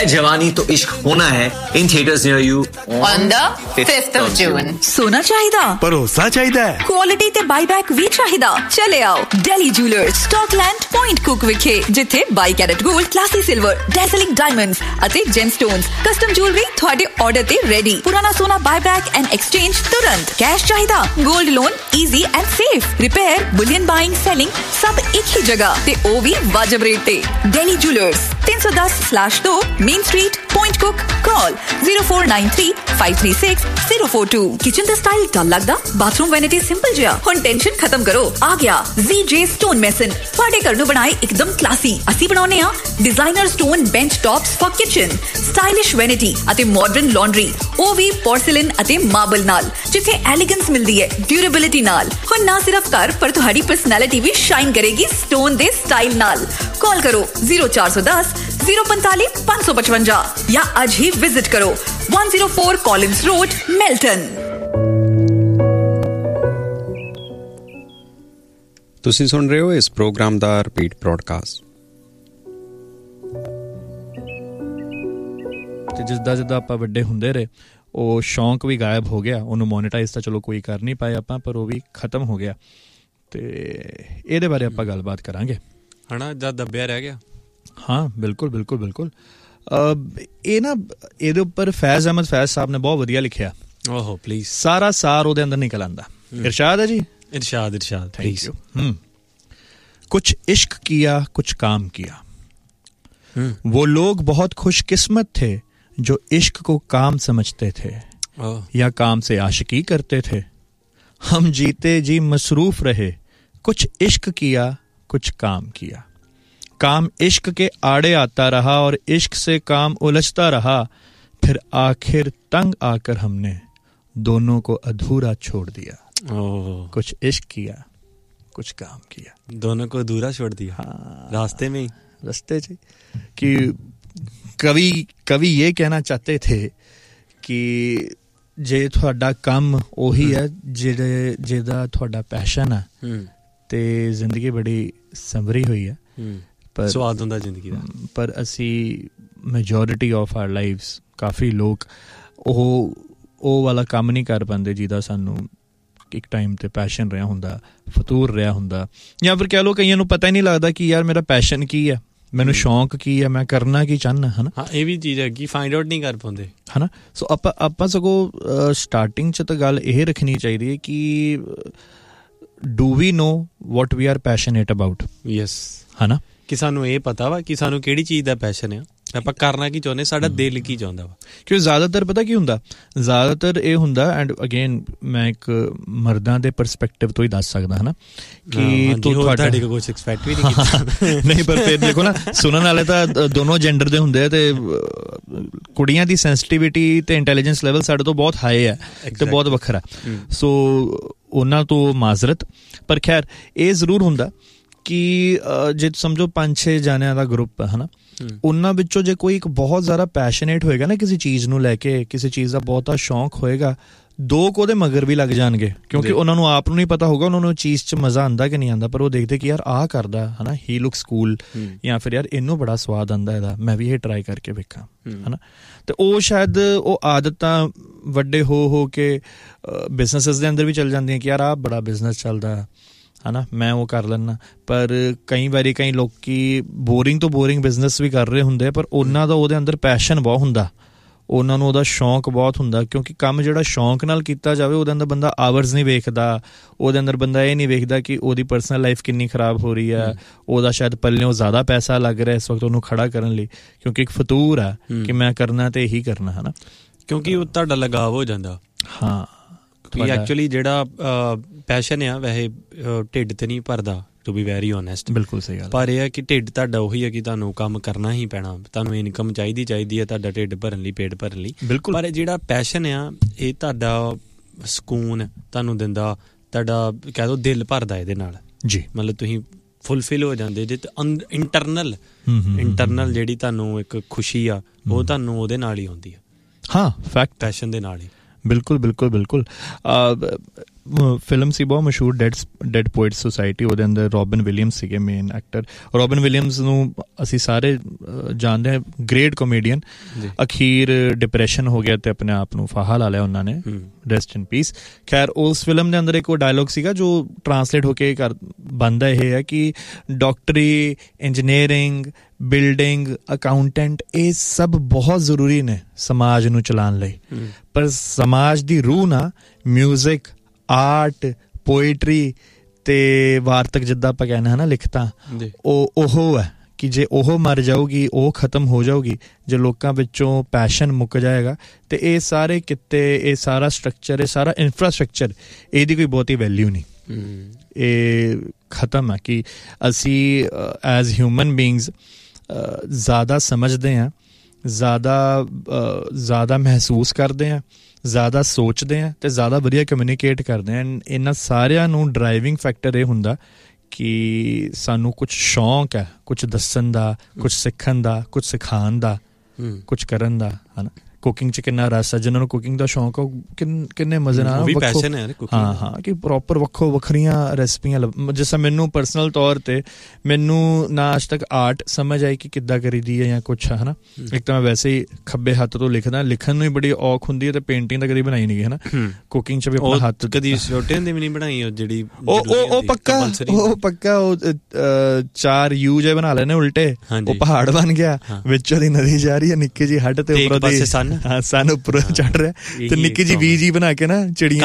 है जवानी तो इश्क होना है in theaters near you on the 5th of June. सोना चाहिदा, भरोसा चाहिदा है, क्वालिटी ते बाईबैक भी चाहिदा। चले आओ Delhi jewellers, Scotland, point cook विखे, जिथे 22 carat gold, classy silver, डैज़लिंग diamonds अते जेमस्टोन्स, कस्टम ज्वेलरी ਤੁਹਾਡੇ ਆਰਡਰ ਤੇ ਰੈਡੀ। ਪੁਰਾਣਾ ਸੋਨਾ ਬਾਈਬੈਕ ਐਂਡ ਐਕਸਚੇਂਜ ਤੁਰੰਤ। ਕੈਸ਼ ਚਾਹੀਦਾ, gold loan easy and safe. Repair, bullion buying, selling ਸਭ ਇੱਕ ਹੀ ਜਗ੍ਹਾ ਤੇ ਉਹ ਵੀ ਵਾਜਬ ਰੇਟ ਤੇ। ਦਿल्ली jewellers 310/2 main street, ਪॉइंट cook. Call 0493-536-042। Kitchen ਦਾ ਸਟਾਈਲ ਡਲ ਲੱਗਦਾ, ਬਾਥਰੂਮ ਵੈਨਿਟੀ ਸਿੰਪਲ ਜਿਹਾ, ਹੁਣ ਟੈਨਸ਼ਨ ਖਤਮ ਕਰੋ। ਆ ਗਿਆ ZJ ਸਟੋਨ ਮੈਸਨ, ਤੁਹਾਡੇ ਘਰ ਨੂੰ ਬਣਾਏ ਇੱਕਦਮ ਕਲਾਸੀ। ਅਸੀਂ ਬਣਾਉਨੇ ਆ designer stone bench tops for kitchen, stylish vanity ਅਤੇ ਮਾਡਰਨ ਲਾਂਡਰੀ, ਉਹ ਵੀ ਪੋਰਸਲਿਨ ਅਤੇ ਮਾਰਬਲ ਨਾਲ, ਜਿੱਥੇ ਐਲੀਗੈਂਸ ਮਿਲਦੀ ਹੈ ਡਿਊਰੇਬਿਲਿਟੀ ਨਾਲ। ਹੁਣ ਨਾ ਸਿਰਫ ਘਰ ਪਰ ਤੁਹਾਡੀ ਪਰਸਨੈਲਿਟੀ ਵੀ ਸ਼ਾਈਨ ਕਰੇਗੀ ਸਟੋਨ ਦੇ ਸਟਾਈਲ ਨਾਲ। ਕਾਲ ਕਰੋ 0410-045-555 या आज ही विजिट करो 104 कॉलिंस रोड, मेल्टन। ਤੁਸੀਂ ਸੁਣ ਰਹੇ ਹੋ ਇਸ ਪ੍ਰੋਗਰਾਮ ਦਾ ਰਿਪੀਟ ਬ੍ਰੌਡਕਾਸਟ। ਤੇ ਜਿੱਦਾਂ ਆਪਾਂ ਵੱਡੇ ਹੁੰਦੇ ਰਹੇ, ਉਹ ਸ਼ੌਂਕ ਵੀ ਗਾਇਬ ਹੋ ਗਿਆ। ਉਹਨੂੰ ਮੋਨੀਟਾਈਜ਼ ਤਾਂ ਚਲੋ ਕੋਈ ਕਰ ਨਹੀਂ ਪਾਏ ਆਪਾਂ, ਪਰ ਉਹ ਵੀ ਖਤਮ ਹੋ ਗਿਆ। ਤੇ ਇਹਦੇ ਬਾਰੇ ਆਪਾਂ ਗੱਲਬਾਤ ਕਰਾਂਗੇ, ਹਨਾ, ਜਦ ਦੱਬਿਆ ਰਹਿ ਗਿਆ। ਹਾਂ ਬਿਲਕੁਲ ਬਿਲਕੁਲ ਬਿਲਕੁਲ। ਇਹ ਨਾ ਇਹਦੇ ਉੱਪਰ ਫੈਜ਼ ਅਹਿਮਦ ਫੈਜ਼ ਸਾਹਿਬ ਨੇ ਬਹੁਤ ਵਧੀਆ ਲਿਖਿਆ। ਓਹੋ ਪਲੀਜ਼, ਸਾਰਾ ਸਾਰ ਉਹਦੇ ਅੰਦਰ ਨਿਕਲ ਆਂਦਾ। इरशाद है जी, इरशाद थैंक यू। कुछ इश्क किया, कुछ काम किया। वो लोग बहुत खुशकिस्मत थे जो इश्क को काम समझते थे या काम से आशिकी करते थे। हम जीते जी मसरूफ रहे, कुछ इश्क किया, कुछ काम किया। काम इश्क के आड़े आता रहा और इश्क से काम उलझता रहा, फिर आखिर तंग आकर हमने दोनों को अधूरा छोड़ दिया। कुछ इश्क किया, कुछ काम किया, दोनों को अधूरा छोड़ दिया। हाँ, रास्ते में ही, रास्ते से कि कवि ये कहना चाहते थे कि जे ਤੁਹਾਡਾ ਕੰਮ ਉਹੀ ਹੈ ਜਿਹਦਾ ਤੁਹਾਡਾ ਪੈਸ਼ਨ ਹੈ ਤੇ ਜ਼ਿੰਦਗੀ ਬੜੀ ਸੰਵਰੀ ਹੋਈ ਹੈ। ਪਰ ਸਵਾਦ ਹੁੰਦਾ ਜ਼ਿੰਦਗੀ ਦਾ। ਪਰ ਅਸੀਂ ਮੈਜੋਰਿਟੀ ਆਫ ਆਰ ਲਾਈਵਸ, ਕਾਫੀ ਲੋਕ ਉਹ ਵਾਲਾ ਕੰਮ ਨਹੀਂ ਕਰ ਪਾਉਂਦੇ ਜਿਹਦਾ ਸਾਨੂੰ ਇੱਕ ਟਾਈਮ ਤੇ ਪੈਸ਼ਨ ਰਿਹਾ ਹੁੰਦਾ, ਫਤੂਰ ਰਿਹਾ ਹੁੰਦਾ। ਜਾਂ ਫਿਰ ਕਹਿ ਲਓ ਕਈਆਂ ਨੂੰ ਪਤਾ ਹੀ ਨਹੀਂ ਲੱਗਦਾ ਕਿ ਯਾਰ ਮੇਰਾ ਪੈਸ਼ਨ ਕੀ ਹੈ, ਮੈਨੂੰ ਸ਼ੌਂਕ ਕੀ ਹੈ, ਮੈਂ ਕਰਨਾ ਕੀ ਚਾਹੁੰਦਾ, ਹੈ ਨਾ। ਹਾਂ, ਇਹ ਵੀ ਚੀਜ਼ ਹੈ ਕਿ ਫਾਈਂਡ ਆਊਟ ਨਹੀਂ ਕਰ ਪਾਉਂਦੇ, ਹੈ ਨਾ। ਸੋ ਆਪਾਂ ਸਗੋਂ ਸਟਾਰਟਿੰਗ 'ਚ ਤਾਂ ਗੱਲ ਇਹ ਰੱਖਣੀ ਚਾਹੀਦੀ ਹੈ ਕਿ do we no what we R passionate about. Yes, ਹੈ ਨਾ, ਕਿ ਸਾਨੂੰ ਇਹ ਪਤਾ ਵਾ ਕਿ ਸਾਨੂੰ ਕਿਹੜੀ ਚੀਜ਼ ਦਾ ਪੈਸ਼ਨ ਆ, ਆਪਾਂ ਕਰਨਾ ਕੀ ਚਾਹੁੰਦੇ, ਸਾਡਾ ਦਿਲ ਕੀ ਚਾਹੁੰਦਾ ਵਾ। ਕਿਉਂਕਿ ਜ਼ਿਆਦਾਤਰ ਪਤਾ ਕੀ ਹੁੰਦਾ, ਜ਼ਿਆਦਾਤਰ ਇਹ ਹੁੰਦਾ, ਐਂਡ ਅਗੇਨ ਮੈਂ ਇੱਕ ਮਰਦਾਂ ਦੇ ਪਰਸਪੈਕਟਿਵ ਤੋਂ ਹੀ ਦੱਸ ਸਕਦਾ, ਹੈ ਨਾ, ਕਿ ਤੁਹਾਡੇ ਕੋਲ ਕੁਛ ਐਕਸਪੈਕਟ ਵੀ ਨਹੀਂ ਕੀਤਾ। ਨਹੀਂ, ਪਰ ਫਿਰ ਦੇਖੋ ਨਾ, ਸੁਣਨ ਵਾਲੇ ਤਾਂ ਦੋਨੋਂ ਜੈਂਡਰ ਦੇ ਹੁੰਦੇ ਆ, ਤੇ ਕੁੜੀਆਂ ਦੀ ਸੈਂਸਿਟੀਵਿਟੀ ਤੇ ਇੰਟੈਲੀਜੈਂਸ ਲੈਵਲ ਸਾਡੇ ਤੋਂ ਬਹੁਤ ਹਾਈ ਹੈ ਤੇ ਬਹੁਤ ਵੱਖਰਾ। ਸੋ ਉਹਨਾਂ ਤੋਂ ਮਾਜ਼ਰਤ। ਪਰ ਖੈਰ ਇਹ ਜ਼ਰੂਰ ਹੁੰਦਾ ਕਿ ਜੇ ਸਮਝੋ 5-6 ਜਾਣਿਆਂ ਦਾ ਗਰੁੱਪ ਹੈ ਨਾ, ਉਹਨਾਂ ਵਿੱਚੋਂ ਜੇ ਕੋਈ ਇੱਕ ਬਹੁਤ ਜ਼ਿਆਦਾ ਪੈਸ਼ਨੇਟ ਹੋਏਗਾ ਨਾ ਕਿਸੇ ਚੀਜ਼ ਨੂੰ ਲੈ ਕੇ, ਕਿਸੇ ਚੀਜ਼ ਦਾ ਬਹੁਤਾ ਸ਼ੌਂਕ ਹੋਏਗਾ, 2 ਉਹਦੇ ਮਗਰ ਵੀ ਲੱਗ ਜਾਣਗੇ, ਕਿਉਂਕਿ ਉਹਨਾਂ ਨੂੰ ਆਪ ਨੂੰ ਨਹੀਂ ਪਤਾ ਹੋਊਗਾ ਉਹਨਾਂ ਨੂੰ ਚੀਜ਼ 'ਚ ਮਜ਼ਾ ਆਉਂਦਾ ਕਿ ਨਹੀਂ ਆਉਂਦਾ, ਪਰ ਉਹ ਦੇਖਦੇ ਕਿ ਯਾਰ ਆਹ ਕਰਦਾ, ਹੈ ਨਾ, ਹੀ ਲੁੱਕਸ ਕੂਲ, ਜਾਂ ਫਿਰ ਯਾਰ ਇਹਨੂੰ ਬੜਾ ਸਵਾਦ ਆਉਂਦਾ ਇਹਦਾ, ਮੈਂ ਵੀ ਇਹ ਟਰਾਈ ਕਰਕੇ ਵੇਖਾਂ, ਹੈ ਨਾ। ਅਤੇ ਉਹ ਸ਼ਾਇਦ ਉਹ ਆਦਤਾਂ ਵੱਡੇ ਹੋ ਕੇ ਬਿਜ਼ਨਸਿਸ ਦੇ ਅੰਦਰ ਵੀ ਚੱਲ ਜਾਂਦੀਆਂ ਕਿ ਯਾਰ ਆਹ ਬੜਾ ਬਿਜ਼ਨਸ ਚੱਲਦਾ, ਹੈ ਨਾ, ਮੈਂ ਉਹ ਕਰ ਲੈਂਦਾ। ਪਰ ਕਈ ਵਾਰੀ ਕਈ ਲੋਕ ਬੋਰਿੰਗ ਤੋਂ ਬੋਰਿੰਗ ਬਿਜ਼ਨਸ ਵੀ ਕਰ ਰਹੇ ਹੁੰਦੇ, ਪਰ ਉਹਨਾਂ ਦਾ ਉਹਦੇ ਅੰਦਰ ਪੈਸ਼ਨ ਬਹੁਤ ਹੁੰਦਾ, ਉਹਨਾਂ ਨੂੰ ਉਹਦਾ ਸ਼ੌਂਕ ਬਹੁਤ ਹੁੰਦਾ। ਕਿਉਂਕਿ ਕੰਮ ਜਿਹੜਾ ਸ਼ੌਂਕ ਨਾਲ ਕੀਤਾ ਜਾਵੇ ਉਹਦੇ ਅੰਦਰ ਬੰਦਾ ਆਵਰਸ ਨਹੀਂ ਵੇਖਦਾ, ਉਹਦੇ ਅੰਦਰ ਬੰਦਾ ਇਹ ਨਹੀਂ ਵੇਖਦਾ ਕਿ ਉਹਦੀ ਪਰਸਨਲ ਲਾਈਫ ਕਿੰਨੀ ਖਰਾਬ ਹੋ ਰਹੀ ਹੈ, ਉਹਦਾ ਸ਼ਾਇਦ ਪੱਲਿਓਂ ਜ਼ਿਆਦਾ ਪੈਸਾ ਲੱਗ ਰਿਹਾ ਇਸ ਵਕਤ ਉਹਨੂੰ ਖੜਾ ਕਰਨ ਲਈ, ਕਿਉਂਕਿ ਇੱਕ ਫਤੂਰ ਆ ਕਿ ਮੈਂ ਕਰਨਾ ਤੇ ਇਹੀ ਕਰਨਾ, ਹੈ ਨਾ, ਕਿਉਂਕਿ ਉਹ ਤੁਹਾਡਾ ਲਗਾਵ ਹੋ ਜਾਂਦਾ। ਹਾਂ, ਐਕਚੁਅਲੀ ਜਿਹੜਾ ਪੈਸ਼ਨ ਆ ਵੈਸੇ ਢਿੱਡ ਤੇ ਨਹੀਂ ਭਰਦਾ, ਟੂ ਬੀ ਵੈਰੀ ਓਨੈਸਟ। ਬਿਲਕੁਲ ਸਹੀ ਗੱਲ। ਪਰ ਇਹ ਹੈ ਕਿ ਢਿੱਡ ਤੁਹਾਡਾ ਉਹੀ ਹੈ ਕਿ ਤੁਹਾਨੂੰ ਕੰਮ ਕਰਨਾ ਹੀ ਪੈਣਾ, ਤੁਹਾਨੂੰ ਇਨਕਮ ਚਾਹੀਦੀ ਹੈ ਤੁਹਾਡਾ ਢਿੱਡ ਭਰਨ ਲਈ, ਪੇਟ ਭਰਨ ਲਈ। ਬਿਲਕੁਲ। ਪਰ ਜਿਹੜਾ ਪੈਸ਼ਨ ਆ ਇਹ ਤੁਹਾਡਾ ਸਕੂਨ ਤੁਹਾਨੂੰ ਦਿੰਦਾ, ਤੁਹਾਡਾ ਕਹਿ ਦਿਓ ਦਿਲ ਭਰਦਾ ਇਹਦੇ ਨਾਲ ਜੀ। ਮਤਲਬ ਤੁਸੀਂ ਫੁਲਫਿਲ ਹੋ ਜਾਂਦੇ ਜੇ। ਇੰਟਰਨਲ ਜਿਹੜੀ ਤੁਹਾਨੂੰ ਇੱਕ ਖੁਸ਼ੀ ਆ ਉਹ ਤੁਹਾਨੂੰ ਉਹਦੇ ਨਾਲ ਹੀ ਆਉਂਦੀ ਆ। ਹਾਂ, ਫੈਕਟ, ਪੈਸ਼ਨ ਦੇ ਨਾਲ ਹੀ। ਬਿਲਕੁਲ ਬਿਲਕੁਲ ਬਿਲਕੁਲ। ਫਿਲਮ ਸੀ ਬਹੁਤ ਮਸ਼ਹੂਰ ਡੈਡ ਪੋਇਟ ਸੁਸਾਇਟੀ, ਉਹਦੇ ਅੰਦਰ ਰੋਬਿਨ ਵਿਲੀਅਮਸ ਸੀਗੇ ਮੇਨ ਐਕਟਰ। ਰੋਬਿਨ ਵਿਲੀਅਮਸ ਨੂੰ ਅਸੀਂ ਸਾਰੇ ਜਾਣਦੇ ਹਾਂ, ਗ੍ਰੇਟ ਕਾਮੇਡੀਅਨ। ਅਖੀਰ ਡਿਪਰੈਸ਼ਨ ਹੋ ਗਿਆ ਤੇ ਆਪਣੇ ਆਪ ਨੂੰ ਫਾਹਾ ਲਾ ਲਿਆ ਉਹਨਾਂ ਨੇ, ਰੈਸਟ ਇਨ ਪੀਸ। ਖੈਰ ਉਸ ਫਿਲਮ ਦੇ ਅੰਦਰ ਇੱਕ ਉਹ ਡਾਇਲੋਗ ਸੀਗਾ ਜੋ ਟਰਾਂਸਲੇਟ ਹੋ ਕੇ ਬਣਦਾ ਇਹ ਹੈ ਕਿ ਡਾਕਟਰੀ, ਇੰਜੀਨੀਅਰਿੰਗ, ਬਿਲਡਿੰਗ, ਅਕਾਊਂਟੈਂਟ, ਇਹ ਸਭ ਬਹੁਤ ਜ਼ਰੂਰੀ ਨੇ ਸਮਾਜ ਨੂੰ ਚਲਾਉਣ ਲਈ, ਪਰ ਸਮਾਜ ਦੀ ਰੂਹ ਨਾ ਮਿਊਜ਼ਿਕ, ਆਰਟ, ਪੋਇਟਰੀ ਤੇ ਵਾਰਤਕ, ਜਿੱਦਾਂ ਆਪਾਂ ਕਹਿੰਦੇ ਹਾਂ ਨਾ ਲਿਖਤਾਂ, ਉਹ ਹੈ ਕਿ ਜੇ ਉਹ ਮਰ ਜਾਊਗੀ, ਉਹ ਖਤਮ ਹੋ ਜਾਊਗੀ, ਜੇ ਲੋਕਾਂ ਵਿੱਚੋਂ ਪੈਸ਼ਨ ਮੁੱਕ ਜਾਏਗਾ ਤੇ ਇਹ ਸਾਰੇ ਕਿੱਤੇ, ਇਹ ਸਾਰਾ ਸਟਰਕਚਰ, ਇਹ ਸਾਰਾ ਇਨਫਰਾਸਟਰਕਚਰ, ਇਹਦੀ ਕੋਈ ਬਹੁਤੀ ਵੈਲਿਊ ਨਹੀਂ, ਇਹ ਖਤਮ ਹੈ। ਕਿ ਅਸੀਂ ਐਜ਼ ਹਿਊਮਨ ਬੀਇੰਗਸ ਜ਼ਿਆਦਾ ਸਮਝਦੇ ਹਾਂ, ਜ਼ਿਆਦਾ ਮਹਿਸੂਸ ਕਰਦੇ ਹਾਂ, ਜ਼ਿਆਦਾ ਸੋਚਦੇ ਹਾਂ ਤੇ ਜ਼ਿਆਦਾ ਵਧੀਆ ਕਮਿਊਨੀਕੇਟ ਕਰਦੇ ਹਾਂ। ਇਹਨਾਂ ਸਾਰਿਆਂ ਨੂੰ ਡਰਾਈਵਿੰਗ ਫੈਕਟਰ ਇਹ ਹੁੰਦਾ ਕਿ ਸਾਨੂੰ ਕੁਛ ਸ਼ੌਂਕ ਹੈ, ਕੁਛ ਦੱਸਣ ਦਾ, ਕੁਛ ਸਿੱਖਣ ਦਾ, ਕੁਛ ਸਿਖਾਉਣ ਦਾ, ਕੁਛ ਕਰਨ ਦਾ, ਹੈ ਨਾ। ਕੁਕਿੰਗ 'ਚ ਕਿੰਨਾ ਰਸ ਹੈ, ਜਿਹਨਾਂ ਨੂੰ ਕੁਕਿੰਗ ਦਾ ਸ਼ੌਂਕ ਆ ਕਿੰਨੇ ਮਜ਼ੇ ਨਾਲ, ਹਾਂ ਕਿ ਪ੍ਰੋਪਰ ਵੱਖੋ ਵੱਖਰੀਆਂ ਰੈਸਪੀਆਂ। ਜਿਸ ਤਰ੍ਹਾਂ ਮੈਨੂੰ ਪਰਸਨਲ ਤੌਰ 'ਤੇ ਮੈਨੂੰ ਨਾ ਅੱਜ ਤੱਕ ਆਰਟ ਸਮਝ ਆਈ ਕਿ ਕਿੱਦਾਂ ਕਰੀਦੀ ਹੈ ਜਾਂ ਕੁਛ, ਹੈ ਨਾ। ਇੱਕ ਤਾਂ ਮੈਂ ਵੈਸੇ ਹੀ ਖੱਬੇ ਹੱਥ ਤੋਂ ਲਿਖਦਾ, ਲਿਖਣ ਨੂੰ ਹੀ ਬੜੀ ਔਖ ਹੁੰਦੀ ਹੈ, ਤੇ ਪੇਂਟਿੰਗ ਤਾਂ ਕਦੀ ਬਣਾਈ ਨਹੀਂ ਗਈ, ਹੈ ਨਾ। ਕੁਕਿੰਗ 'ਚ ਵੀ ਆਪਣਾ ਹੱਥ ਕਦੀ ਛੋਟੇ ਹੁੰਦੇ ਵੀ ਨਹੀਂ ਬਣਾਈ, ਉਹ ਜਿਹੜੀ ਉਹ ਪੱਕਾ ਉਹ 4 ਯੂ ਜੇ ਬਣਾ ਲੈਣੇ ਉਲਟੇ, ਉਹ ਪਹਾੜ ਬਣ ਗਿਆ, ਵਿੱਚੋਂ ਦੀ ਨਦੀ ਜਾ ਰਹੀ ਹੈ, ਨਿੱਕੀ ਜਿਹੀ ਹੱਡ ਤੇ ਉੱਪਰੋਂ ਦੀ ਸਨ ਉੱਪਰ ਚੜ ਰਿਹਾ, ਤੇ ਨਿੱਕੀ ਜਿਹੀ ਵੀ ਜੀ ਬਣਾ ਕੇ ਨਾ ਚਿੜੀਆਂ,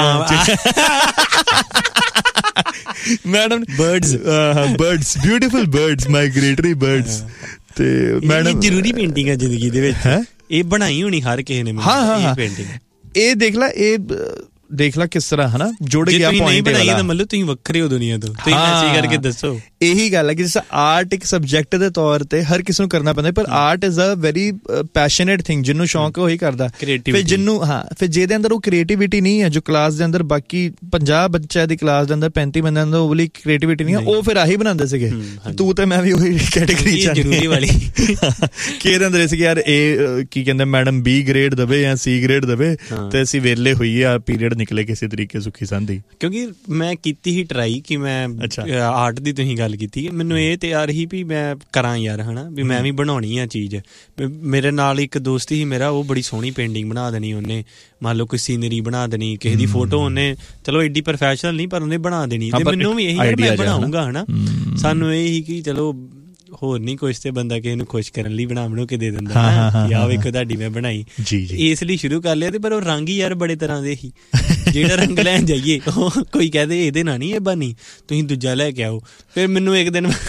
madam birds, beautiful birds, migratory birds. ਤੇ ਮੈਡਮ ਜ਼ਰੂਰੀ ਪੇਂਟਿੰਗ ਹੈ ਜ਼ਿੰਦਗੀ ਦੇ ਵਿੱਚ, ਇਹ ਬਣਾਈ ਹੋਣੀ ਹਰ ਕਿਸੇ ਨੇ। ਹਾਂ ਪੇਂਟਿੰਗ ਇਹ ਦੇਖ ਲੈ ਕਿਸ ਤਰ੍ਹਾਂ, ਹੈ ਨਾ, ਜੁੜ ਗਿਆ ਪੁਆਇੰਟ ਵਾਲਾ। ਮਤਲਬ ਤੁਸੀਂ ਵੱਖਰੇ ਹੋ ਦੁਨੀਆ ਤੋਂ, ਤੁਸੀਂ ਐਸੀ ਕਰਕੇ ਦੱਸੋ। ਇਹੀ ਗੱਲ ਹੈ ਕਿ ਜਿਸ ਆਰਟ ਇੱਕ ਸਬਜੈਕਟ ਦੇ ਤੌਰ ਤੇ ਹਰ ਕਿਸੇ ਨੂੰ ਕਰਨਾ ਪੈਂਦਾ, ਪਰ art is a very passionate thing, ਜਿਹਨੂੰ ਸ਼ੌਂਕ ਉਹੀ ਕਰਦਾ। ਫਿਰ ਜਿਹਨੂੰ ਫਿਰ ਜਿਹਦੇ ਅੰਦਰ ਉਹ ਕ੍ਰੀਏਟੀਵਿਟੀ ਨਹੀਂ ਹੈ, ਜੋ ਕਲਾਸ ਦੇ ਅੰਦਰ ਬਾਕੀ 50 ਬੱਚਿਆਂ ਦੀ ਕਲਾਸ ਦੇ ਅੰਦਰ 35 ਬੰਦਿਆਂ ਦੇ ਅੰਦਰ ਉਹ ਵਾਲੀ ਕ੍ਰੀਏਟੀਵਿਟੀ ਨਹੀਂ ਹੈ, ਉਹ ਫਿਰ ਆਹੀ ਬਣਾਉਂਦੇ ਸੀਗੇ। ਤੂੰ ਤੇ ਮੈਂ ਵੀ ਉਹੀ ਕੈਟੇਗਰੀ ਚ ਜ਼ਰੂਰੀ ਵਾਲੀ ਕਿ ਇਹਦੇ ਅੰਦਰ ਸੀ ਯਾਰ ਇਹ ਕੀ ਕਹਿੰਦੇ ਮੈਡਮ B ਗ੍ਰੇਡ ਦੇਵੇ ਜਾਂ C ਗ੍ਰੇਡ ਦੇਵੇ ਤੇ ਅਸੀਂ ਵਿਹਲੇ ਹੋਈਏ, ਆ ਪੀਰੀਅਡ ਨਿਕਲੇ ਕਿਸੇ ਤਰੀਕੇ ਸੁੱਖੀ ਸੰਦੀ। ਕਿਉਂਕਿ ਮੈਂ ਕੀਤੀ ਹੀ ਟਰਾਈ ਕਿ ਮੈਂ ਆਰਟ ਦੀ ਤੁਸੀਂ ਗੱਲ ਕੀਤੀ, ਮੈਨੂੰ ਇਹ ਤੇ ਯਾਰ ਹੀ ਵੀ ਮੈਂ ਕਰਾਂ ਯਾਰ, ਹਨਾ, ਵੀ ਮੈਂ ਵੀ ਬਣਾਉਣੀ ਆ ਚੀਜ਼। ਮੇਰੇ ਨਾਲ ਇੱਕ ਦੋਸਤ ਸੀ ਮੇਰਾ, ਉਹ ਬੜੀ ਸੋਹਣੀ ਪੇਂਟਿੰਗ ਬਣਾ ਦੇਣੀ ਉਹਨੇ, ਮੰਨ ਲਓ ਕੋਈ ਸੀਨਰੀ ਬਣਾ ਦੇਣੀ, ਕਿਸੇ ਦੀ ਫੋਟੋ ਉਹਨੇ, ਚਲੋ ਐਡੀ ਪ੍ਰੋਫੈਸ਼ਨਲ ਨਹੀਂ ਪਰ ਉਹਨੇ ਬਣਾ ਦੇਣੀ, ਤੇ ਮੈਨੂੰ ਵੀ ਇਹੀ ਮੈਂ ਬਣਾਉਂਗਾ, ਹਨਾ। ਸਾਨੂੰ ਇਹ ਹੀ ਕਿ ਚਲੋ ਹੋਰ ਨਹੀਂ ਕੁਛ ਤੇ ਬੰਦਾ ਕਿਸੇ ਨੂੰ ਖੁਸ਼ ਕਰਨ ਲਈ ਬਣਾ ਕੇ ਦੇ ਦਿੰਦਾ ਕਿ ਆਹ ਵੇਖੋ ਤੁਹਾਡੀ ਮੈਂ ਬਣਾਈ, ਇਸ ਲਈ ਸ਼ੁਰੂ ਕਰ ਲਿਆ। ਤੇ ਪਰ ਉਹ ਰੰਗ ਹੀ ਯਾਰ ਬੜੇ ਤਰ੍ਹਾਂ ਦੇ ਹੀ, ਜਿਹੜਾ ਰੰਗ ਲੈਣ ਜਾਈਏ ਉਹ ਕੋਈ ਕਹਦੇ ਇਹਦੇ ਨਾਲ ਨਹੀਂ ਇਹ ਬਣੀ, ਤੁਸੀਂ ਦੂਜਾ ਲੈ ਕੇ ਆਓ। ਫਿਰ ਮੈਨੂੰ ਇੱਕ ਦਿਨ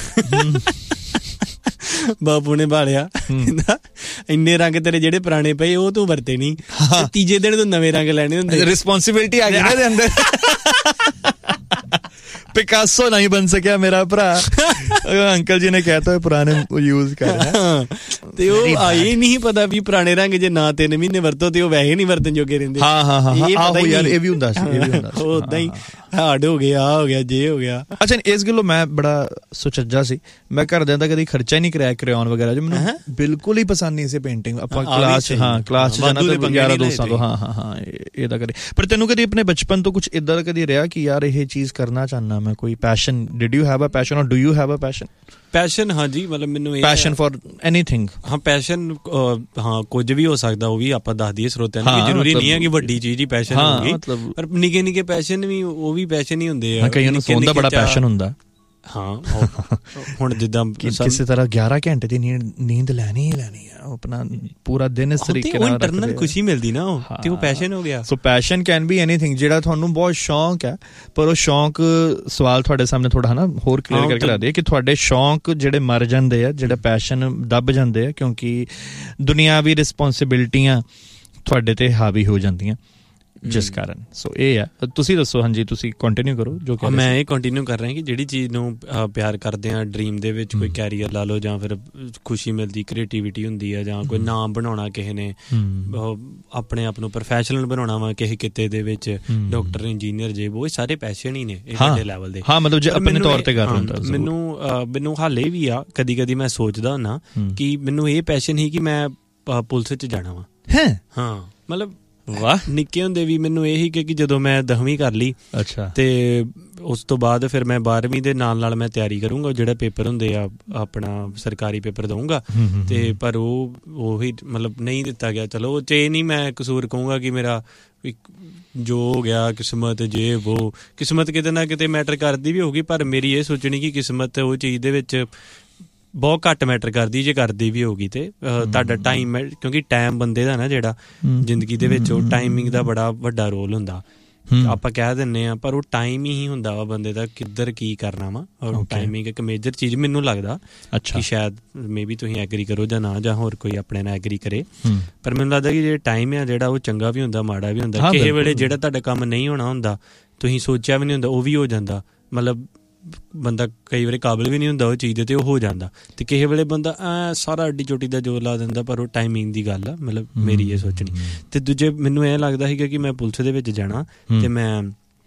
ਬਾਪੂ ਨੇ ਭਾਲਿਆ, ਇੰਨੇ ਰੰਗ ਤੇਰੇ ਜਿਹੜੇ ਪੁਰਾਣੇ ਪਏ ਉਹ ਤੂੰ ਵਰਤੇ ਨਹੀਂ, ਤੀਜੇ ਦਿਨ ਤੂੰ ਨਵੇਂ ਰੰਗ ਲੈਣੇ ਹੁੰਦੇ। ਰਿਸਪੌਂਸਿਬਿਲਿਟੀ ਆ ਗਈ ਨਾ ਇਹਦੇ ਅੰਦਰ। ਪਿਕਾਸੋ ਨਹੀਂ ਬਣ ਸਕਿਆ ਮੇਰਾ ਭਰਾ, ਅੰਕਲ ਜੀ ਨੇ ਕਹਿਤਾ ਪੁਰਾਣੇ ਯੂਜ਼ ਕਰ, ਤੇ ਉਹ ਆਏ ਨਹੀਂ ਪਤਾ ਵੀ ਪੁਰਾਣੇ ਰੰਗ ਜੇ ਨਾ 3 ਮਹੀਨੇ ਵਰਤੋ ਤੇ ਉਹ ਵੈਸੇ ਨਹੀਂ ਵਰਤਣ ਜੋਗੇ ਰਹਿੰਦੇ। ਆਹੋ ਯਾਰ ਇਹ ਵੀ ਹੁੰਦਾ ਸੀ, ਓਦਾਂ ਹੀ ਹਾਰਡ ਹੋ ਗਿਆ, ਆ ਹੋ ਗਿਆ, ਜੇ ਹੋ ਗਿਆ। ਅੱਛਾ, ਇਸ ਗੱਲੋਂ ਮੈਂ ਬੜਾ ਸੁਚੱਜਾ ਸੀ, ਮੈਂ ਘਰਦਿਆਂ ਦਾ ਕਦੀ ਖਰਚਾ ਹੀ ਨਹੀਂ ਕਰਾਇਆ ਕਰਿਆਨ ਵਗੈਰਾ, ਜੋ ਮੈਨੂੰ ਬਿਲਕੁਲ ਹੀ ਪਸੰਦ ਨਹੀਂ ਸੀ ਪੇਂਟਿੰਗ। ਆਪਾਂ ਕਲਾਸ ਚ ਜਾਣਾ ਤੇ ਯਾਰਾਂ ਦੋਸਤਾਂ ਤੋਂ ਹਾਂ ਇਹਦਾ ਕਰੇ। ਪਰ ਤੈਨੂੰ ਕਦੀ ਆਪਣੇ ਬਚਪਨ ਤੋਂ ਕੁਛ ਏਦਾਂ ਕਦੀ ਰਿਹਾ ਕਿ ਯਾਰ ਇਹ ਚੀਜ਼ ਕਰਨਾ ਚਾਹੁੰਦਾ ਮੈਂ, ਕੋਈ passion? Did you have a passion ਔਰ do you have a passion? Passion, ਹਾਂਜੀ, ਮਤਲਬ ਮੈਨੂੰ ਇਹ ਪੈਸ਼ਨ ਫॉर ਐਨੀਥਿੰਗ। ਹਾਂ ਪੈਸ਼ਨ, ਹਾਂ ਕੁਝ ਵੀ ਹੋ ਸਕਦਾ, ਉਹ ਵੀ ਆਪਾਂ ਦੱਸ ਦਈਏ ਸਰੋਤਿਆਂ ਨੂੰ, ਜ਼ਰੂਰੀ ਨਹੀਂ ਹੈ ਕਿ ਵੱਡੀ ਚੀਜ਼ ਹੀ ਪੈਸ਼ਨ ਹੋਊਗੀ, ਪਰ ਨਿੱਕੇ ਨਿੱਕੇ ਪੈਸ਼ਨ ਵੀ ਉਹ ਵੀ ਪੈਸ਼ਨ ਹੀ ਹੁੰਦੇ ਆ। ਕਈਆਂ ਨੂੰ ਫੋਨ ਦਾ ਬੜਾ ਪੈਸ਼ਨ ਹੁੰਦਾ। ਹਾਂ ਹੁਣ ਜਿੱਦਾਂ ਕਿਸੇ ਤਰ੍ਹਾਂ 11 ਘੰਟੇ ਦੀ ਨੀਂਦ ਲੈਣੀ ਹੀ ਲੈਣੀ ਹੈ, ਆਪਣਾ ਪੂਰਾ ਦਿਨ ਇਸ ਤਰੀਕੇ ਨਾਲ ਇੰਟਰਨਲ ਖੁਸ਼ੀ ਮਿਲਦੀ ਨਾ, ਉਹ ਤੇ ਉਹ ਪੈਸ਼ਨ ਹੋ ਗਿਆ। ਸੋ ਪੈਸ਼ਨ ਕੈਨ ਬੀ ਐਨੀਥਿੰਗ, ਜਿਹੜਾ ਤੁਹਾਨੂੰ ਬਹੁਤ ਸ਼ੌਂਕ ਹੈ, ਪਰ ਉਹ ਸ਼ੌਂਕ ਸਵਾਲ ਤੁਹਾਡੇ ਸਾਹਮਣੇ ਥੋੜਾ ਹਨਾ ਹੋਰ ਕਲੀਅਰ ਕਰਕੇ ਰੱਖਦੇ ਕਿ ਤੁਹਾਡੇ ਸ਼ੌਂਕ ਜਿਹੜੇ ਮਰ ਜਾਂਦੇ ਆ, ਜਿਹੜੇ ਪੈਸ਼ਨ ਦੱਬ ਜਾਂਦੇ ਆ, ਕਿਉਂਕਿ ਦੁਨਿਆਵੀ ਰਿਸਪੌਂਸਿਬਿਲਿਟੀਆਂ ਤੁਹਾਡੇ ਤੇ ਹਾਵੀ ਹੋ ਜਾਂਦੀਆਂ ਜਿਸ ਕਾਰਨ। ਸੋ ਇਹ ਆ, ਤੁਸੀਂ ਦੱਸੋ। ਹਾਂਜੀ, ਤੁਸੀਂ ਕੰਟੀਨਿਊ ਕਰੋ ਜੋ ਕਿ ਮੈਂ ਇਹ ਕੰਟੀਨਿਊ ਕਰ ਰਿਹਾ ਕਿ ਜਿਹੜੀ ਚੀਜ਼ ਨੂੰ ਪਿਆਰ ਕਰਦੇ ਆ, ਡਰੀਮ ਦੇ ਵਿੱਚ ਕੋਈ ਕੈਰੀਅਰ ਲਾ ਲਓ, ਜਾਂ ਫਿਰ ਖੁਸ਼ੀ ਮਿਲਦੀ, ਕ੍ਰੀਏਟੀਵਿਟੀ ਹੁੰਦੀ ਆ, ਜਾਂ ਕੋਈ ਨਾਮ ਬਣਾਉਣਾ ਕਿਸੇ ਨੇ, ਆਪਣੇ ਆਪ ਨੂੰ ਪ੍ਰੋਫੈਸ਼ਨਲ ਬਣਾਉਣਾ ਵਾ ਕਿਸੇ ਕਿੱਤੇ ਦੇ ਵਿੱਚ, ਡਾਕਟਰ, ਇੰਜੀਨੀਅਰ, ਜੇ ਉਹ ਸਾਰੇ ਪੈਸ਼ਨ ਹੀ ਨੇ ਵੱਡੇ ਲੈਵਲ ਦੇ। ਹਾਂ, ਮਤਲਬ ਜੇ ਆਪਣੇ ਤੌਰ ਤੇ ਕਰ ਲੈਂਦਾ। ਮੈਨੂੰ ਹਾਲੇ ਵੀ ਆ ਕਦੀ ਕਦੀ ਮੈਂ ਸੋਚਦਾ ਹੁੰਦਾ ਕਿ ਮੈਨੂੰ ਇਹ ਪੈਸ਼ਨ ਹੀ ਕਿ ਮੈਂ ਪੁਲਿਸ 'ਚ ਜਾਣਾ ਵਾ। ਹਾਂ, ਮਤਲਬ ਵਾਹ। ਨਿੱਕੇ ਹੁੰਦੇ ਵੀ ਮੈਨੂੰ ਇਹ ਸੀ ਕਿ ਜਦੋਂ ਮੈਂ 10ਵੀਂ ਕਰ ਲਈ ਅੱਛਾ ਤੇ ਉਸ ਤੋਂ ਬਾਅਦ ਫਿਰ ਮੈਂ 12ਵੀਂ ਦੇ ਨਾਲ ਮੈਂ ਤਿਆਰੀ ਕਰੂੰਗਾ, ਜਿਹੜਾ ਪੇਪਰ ਹੁੰਦੇ ਆ ਆਪਣਾ ਸਰਕਾਰੀ ਪੇਪਰ ਦਊਂਗਾ ਤੇ ਪਰ ਉਹੀ ਮਤਲਬ ਨਹੀਂ ਦਿੱਤਾ ਗਿਆ। ਚਲੋ ਉਹ 'ਚ ਇਹ ਨਹੀਂ ਮੈਂ ਕਸੂਰ ਕਹੂੰਗਾ ਕਿ ਮੇਰਾ ਜੋ ਹੋ ਗਿਆ ਕਿਸਮਤ ਜੇ ਉਹ ਕਿਸਮਤ ਕਿਤੇ ਨਾ ਕਿਤੇ ਮੈਟਰ ਕਰਦੀ ਵੀ ਹੋਊਗੀ, ਪਰ ਮੇਰੀ ਇਹ ਸੋਚਣੀ ਕਿ ਕਿਸਮਤ ਉਹ ਚੀਜ਼ ਦੇ ਵਿੱਚ ਬਹੁਤ ਘੱਟ ਮੈਟਰ ਕਰਦੀ ਜੇ ਕਰਦੀ ਵੀ ਹੋਊਗੀ ਤੇ ਤੁਹਾਡਾ ਟਾਈਮ, ਕਿਉਂਕਿ ਟਾਈਮ ਬੰਦੇ ਦਾ ਨਾ ਜਿਹੜਾ ਜ਼ਿੰਦਗੀ ਦੇ ਵਿੱਚ ਉਹ ਟਾਈਮਿੰਗ ਦਾ ਬੜਾ ਵੱਡਾ ਰੋਲ ਹੁੰਦਾ। ਆਪਾਂ ਕਹਿ ਦਿੰਦੇ ਆ ਪਰ ਉਹ ਟਾਈਮ ਹੀ ਹੁੰਦਾ ਵਾ ਬੰਦੇ ਦਾ ਕਿੱਧਰ ਕੀ ਕਰਨਾ ਵਾ, ਔਰ ਟਾਈਮਿੰਗ ਇੱਕ ਮੇਜਰ ਚੀਜ਼ ਮੈਨੂੰ ਲੱਗਦਾ ਕਿ ਸ਼ਾਇਦ ਮੇ ਬੀ ਤੁਸੀਂ ਐਗਰੀ ਕਰੋ ਜਾਂ ਨਾ, ਜਾਂ ਹੋਰ ਕੋਈ ਆਪਣੇ ਨਾਲ ਐਗਰੀ ਕਰੇ, ਪਰ ਮੈਨੂੰ ਲੱਗਦਾ ਕਿ ਜਿਹੜਾ ਟਾਈਮ ਆ ਜਿਹੜਾ ਉਹ ਚੰਗਾ ਵੀ ਹੁੰਦਾ ਮਾੜਾ ਵੀ ਹੁੰਦਾ। ਕਿਸੇ ਵੇਲੇ ਜਿਹੜਾ ਤੁਹਾਡਾ ਕੰਮ ਨਹੀਂ ਹੋਣਾ ਹੁੰਦਾ, ਤੁਸੀਂ ਸੋਚਿਆ ਵੀ ਨਹੀਂ ਹੁੰਦਾ, ਉਹ ਵੀ ਹੋ ਜਾਂਦਾ। ਮਤਲਬ ਬੰਦਾ ਕਈ ਵਾਰੀ ਕਾਬਲ ਵੀ ਨਹੀਂ ਹੁੰਦਾ ਉਹ ਚੀਜ਼ ਦੇ ਤੇ ਉਹ ਹੋ ਜਾਂਦਾ, ਤੇ ਕਿਸੇ ਵੇਲੇ ਬੰਦਾ ਸਾਰਾ ਅੱਡੀ ਚੋਟੀ ਦਾ ਜ਼ੋਰ ਲਾ ਦਿੰਦਾ, ਪਰ ਉਹ ਟਾਈਮਿੰਗ ਦੀ ਗੱਲ ਆ। ਮਤਲਬ ਮੇਰੀ ਇਹ ਸੋਚਣੀ। ਤੇ ਦੂਜੇ ਮੈਨੂੰ ਇਹ ਲੱਗਦਾ ਸੀਗਾ ਕਿ ਮੈਂ ਪੁਲਿਸ ਦੇ ਵਿੱਚ ਜਾਣਾ ਤੇ ਮੈਂ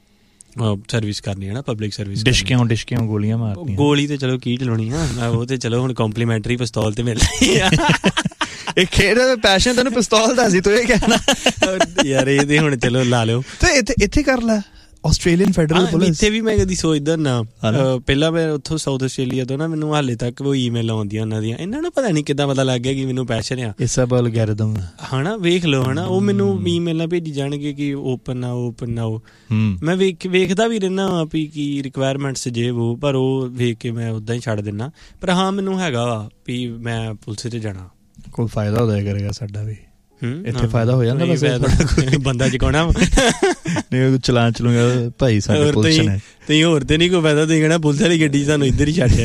ਸਰਵਿਸ ਕਰਨੀ ਹੈ ਨਾ, ਪਬਲਿਕ ਸਰਵਿਸ। ਡਿਸ਼ਕਿਆਂ ਗੋਲੀਆਂ ਮਾਰਨੀਆਂ। ਗੋਲੀ ਤੇ ਚਲੋ ਕੀ ਚਲਾਉਣੀ ਆ, ਉਹ ਤੇ ਚਲੋ ਹੁਣ ਕੰਪਲੀਮੈਂਟਰੀ ਪਿਸਤੌਲ ਤੇ ਮਿਲ ਰਹੀ ਆ। ਇਹ ਖੇਡ ਦਾ ਪੈਸ਼ਨ ਤੈਨੂੰ ਪਿਸਤੌਲ ਦਾ ਸੀ, ਤੂੰ ਇਹ ਕਹਿਣਾ ਯਾਰ ਇਹ ਤੇ ਹੁਣ ਚਲੋ ਲਾ ਲਿਓ ਤੇ ਇੱਥੇ ਕਰ ਲੈ। ਆਸਟ੍ਰੇਲੀਅਨ ਫੈਡਰਲ ਪੁਲਿਸ ਇੱਥੇ ਵੀ ਮੈਂ ਕਦੀ ਸੋਚਦਾ ਨਾ। ਪਹਿਲਾਂ ਮੈਂ ਉੱਥੋਂ ਸਾਊਥ ਆਸਟ੍ਰੇਲੀਆ ਤੋਂ ਨਾ, ਮੈਨੂੰ ਹਾਲੇ ਤੱਕ ਉਹ ਈਮੇਲ ਆਉਂਦੀਆਂ ਉਹਨਾਂ ਦੀਆਂ, ਇਹਨਾਂ ਨੂੰ ਪਤਾ ਨਹੀਂ ਕਿੱਦਾਂ ਪਤਾ ਲੱਗ ਗਿਆ ਕਿ ਮੈਨੂੰ ਪੈਸ਼ਨ ਆ। ਇਹ ਸਭ ਐਲਗੋਰਿਥਮ ਹਨਾ, ਵੇਖ ਲਓ ਹਨਾ, ਉਹ ਮੈਨੂੰ ਈਮੇਲਾਂ ਭੇਜੀ ਜਾਣਗੇ ਕਿ ਓਪਨ ਆਓ। ਮੈਂ ਵੇਖਦਾ ਵੀ ਰਹਿਣਾ ਵਾ ਵੀ ਕੀ ਰਿਕੁਆਇਰਮੈਂਟਸ ਜੇ ਉਹ, ਪਰ ਉਹ ਵੇਖ ਕੇ ਮੈਂ ਉਦਾਂ ਹੀ ਛੱਡ ਦਿੰਦਾ। ਪਰ ਹਾਂ ਮੈਨੂੰ ਹੈਗਾ ਵਾ ਵੀ ਮੈਂ ਪੁਲਿਸ 'ਚ ਜਾਣਾ। ਕੋਈ ਫਾਇਦਾ ਹੋ ਜਾਇਆ ਕਰੇਗਾ ਸਾਡਾ ਵੀ ਇੱਥੇ, ਫਾਇਦਾ ਹੋ ਜਾਂਦਾ ਬਸ ਬੰਦਾ ਚਕਾਉਣਾ ਨਹੀਂ ਚਲਾਨ ਚਲੂਗਾ ਭਾਈ ਸਾਡੇ ਪੁਲਿਸ ਨੇ। ਤੁਸੀਂ ਹੋਰ ਤੇ ਨਹੀਂ ਕੋਈ ਫਾਇਦਾ, ਤੁਸੀਂ ਕਹਿਣਾ ਪੁਲਿਸ ਵਾਲੀ ਗੱਡੀ ਸਾਨੂੰ ਇੱਧਰ ਹੀ ਛੱਡਿਆ।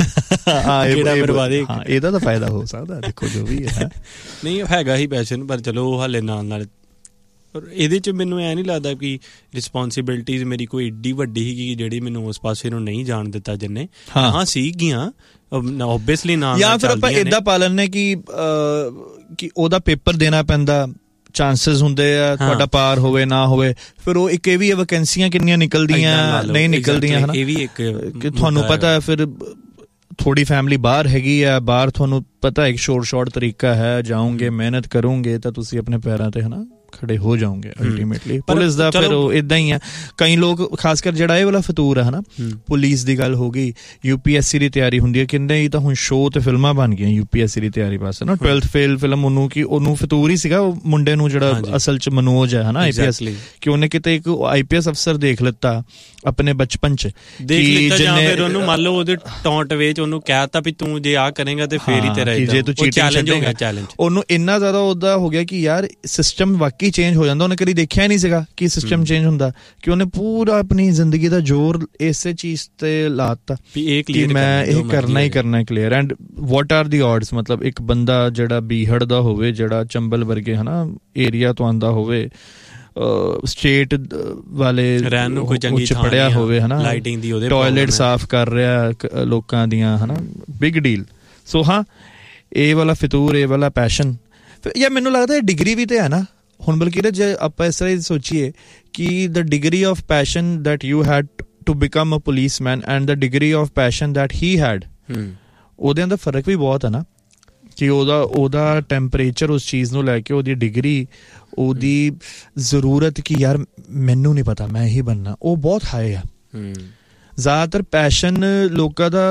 ਇਹਦਾ ਤਾਂ ਫਾਇਦਾ ਹੋ ਸਕਦਾ, ਦੇਖੋ ਜੋ ਵੀ ਹੈ। ਨਹੀਂ ਹੈਗਾ ਹੀ ਪੈਸ਼ਨ, ਪਰ ਚਲੋ ਉਹ ਹਾਲੇ ਨਾਲ ਇਹਦੇ 'ਚ ਮੈਨੂੰ ਐ ਨਹੀਂ ਲੱਗਦਾ ਕਿ ਰਿਸਪੋਂਸੀਬਿਲਿਟੀਜ਼ ਮੇਰੀ ਕੋਈ ਏਡੀ ਵੱਡੀ ਸੀਗੀ ਜਿਹੜੀ ਮੈਨੂੰ ਉਸ ਪਾਸੇ ਨੂੰ ਨਹੀਂ ਜਾਣ ਦਿੱਤਾ ਜਿੰਨੇ। ਹਾਂ ਸੀਗੀਆਂ ਓਬਵੀਅਸਲੀ ਨਾ, ਜਾਂ ਫਿਰ ਆਪਾਂ ਏਦਾਂ ਪਾ ਲੈਂਦੇ ਕਿ ਉਹਦਾ ਪੇਪਰ ਦੇਣਾ ਪੈਂਦਾ, ਚਾਂਸਸ ਹੁੰਦੇ ਆ ਤੁਹਾਡਾ ਪਾਰ ਹੋਵੇ ਨਾ ਹੋਵੇ। ਫਿਰ ਉਹ ਇੱਕ ਇਹ ਵੀ ਵੈਕੈਂਸੀਆਂ ਕਿੰਨੀਆਂ ਨਿਕਲਦੀਆਂ ਨਹੀਂ ਨਿਕਲਦੀਆਂ ਹਨਾ, ਇਹ ਵੀ ਇੱਕ ਕਿ ਤੁਹਾਨੂੰ ਪਤਾ ਹੈ। ਫਿਰ ਥੋੜੀ ਫੈਮਿਲੀ ਬਾਹਰ ਹੈਗੀ ਆ, ਬਾਹਰ ਤੁਹਾਨੂੰ ਪਤਾ ਇੱਕ ਸ਼ੋਰਟ ਤਰੀਕਾ ਹੈ, ਜਾਓਗੇ ਮਿਹਨਤ ਕਰੋਗੇ ਤਾਂ ਤੁਸੀਂ ਆਪਣੇ ਪੈਰਾਂ ਤੇ ਹਨਾ ਖੜੇ ਹੋ ਜਾਓਗੇ ਅਲਟੀਮੇਟਲੀ। ਪੁਲਿਸ ਦਾ ਫਿਰ ਉਹ ਇਦਾਂ ਹੀ ਆ। ਕਈ ਲੋਕ ਖਾਸ ਕਰ ਜਿਹੜਾ ਇਹ ਵਾਲਾ ਫਤੂਰ ਹੈ ਨਾ, ਪੁਲਿਸ ਦੀ ਗੱਲ ਹੋ ਗਈ, UPSC ਦੀ ਤਿਆਰੀ ਹੁੰਦੀ ਹੈ, ਕਿੰਨੇ ਹੀ ਤਾਂ ਹੁਣ ਸ਼ੋਅ ਤੇ ਫਿਲਮਾਂ ਬਣ ਗਈਆਂ UPSC ਦੀ ਤਿਆਰੀ ਵਾਸਤੇ ਨਾ। 12th ਫੇਲ ਫਿਲਮ ਉਹਨੂੰ ਫਤੂਰ ਹੀ ਸੀਗਾ ਉਹ ਮੁੰਡੇ ਨੂੰ, ਜਿਹੜਾ ਅਸਲ ਚ ਮਨੋਜ ਹੈ ਹਨਾ IPS, ਕਿ ਉਹਨੇ ਕਿਤੇ ਇੱਕ IPS ਅਫਸਰ ਦੇਖ ਲਿੱਤਾ ਆਪਣੇ ਬਚਪਨ ਚ, ਫਿਰ ਉਹਨੂੰ ਮੰਨ ਲਓ ਉਹਦੇ ਟੌਂਟ ਵਿੱਚ ਉਹਨੂੰ ਕਹਿਤਾ ਵੀ ਤੂੰ ਜੇ ਆ ਕਰੇਗਾ ਤੇ ਫੇਰ ਹੀ ਤੇਰਾ ਜੇ ਤੂੰ ਚੈਲੰਜ ਹੋ ਗਿਆ। ਉਹਨੂੰ ਇੰਨਾ ਜ਼ਿਆਦਾ ਉਹਦਾ ਹੋ ਗਿਆ ਕਿ ਯਾਰ ਸਿਸਟਮ ਵਾਕਈ ਚੇਂਜ ਹੋ ਜਾਂਦਾ। ਉਹਨੇ ਕਦੀ ਦੇਖਿਆ ਨਹੀਂ ਸੀਗਾ ਕਿ ਸਿਸਟਮ ਚੇਂਜ ਹੁੰਦਾ, ਕਿ ਉਹਨੇ ਪੂਰਾ ਆਪਣੀ ਜ਼ਿੰਦਗੀ ਦਾ ਜ਼ੋਰ ਇਸੇ ਚੀਜ਼ ਤੇ ਲਾਤਾ ਕਿ ਮੈਂ ਇਹ ਕਰਨਾ ਹੀ ਕਰਨਾ clear. And what are the odds, ਮਤਲਬ ਇੱਕ ਬੰਦਾ ਜਿਹੜਾ ਬੀਹੜ ਦਾ ਹੋਵੇ, ਜਿਹੜਾ ਚੰਬਲ ਵਰਗੇ ਹਨਾ ਏਰੀਆ ਤੋਂ ਆਉਂਦਾ ਹੋਵੇ, ਸਟੇਟ ਵਾਲੇ ਉੱਚ ਪੜਿਆ ਹੋਵੇ ਹਨਾ, ਟਾਇਲਟ ਸਾਫ਼ ਕਰ ਰਿਹਾ ਲੋਕਾਂ ਦੀਆਂ ਹਨਾ, ਬਿਗ ਡੀਲ। ਸੋ ਹਾਂ ਇਹ ਵਾਲਾ ਫਿਤੂਰ, ਇਹ ਵਾਲਾ ਪੈਸ਼ਨ। ਯਾਰ ਮੈਨੂੰ ਲੱਗਦਾ ਡਿਗਰੀ ਵੀ ਤੇ ਹੈ ਨਾ ਹੁਣ, ਬਲਕਿ ਜੇ ਆਪਾਂ ਇਸ ਤਰ੍ਹਾਂ ਸੋਚੀਏ ਕਿ ਦ degree of passion that you had to become a policeman and the degree of passion that he had, ਉਹਦੇ ਅੰਦਰ ਫਰਕ ਵੀ ਬਹੁਤ ਹੈ ਨਾ। ਕਿ ਉਹਦਾ ਟੈਂਪਰੇਚਰ ਉਸ ਚੀਜ਼ ਨੂੰ ਲੈ ਕੇ, ਉਹਦੀ ਡਿਗਰੀ, ਉਹਦੀ ਜ਼ਰੂਰਤ ਕਿ ਯਾਰ ਮੈਨੂੰ ਨਹੀਂ ਪਤਾ ਮੈਂ ਇਹੀ ਬਣਨਾ, ਉਹ ਬਹੁਤ ਹਾਈ ਆ। ਜ਼ਿਆਦਾਤਰ ਪੈਸ਼ਨ ਲੋਕਾਂ ਦਾ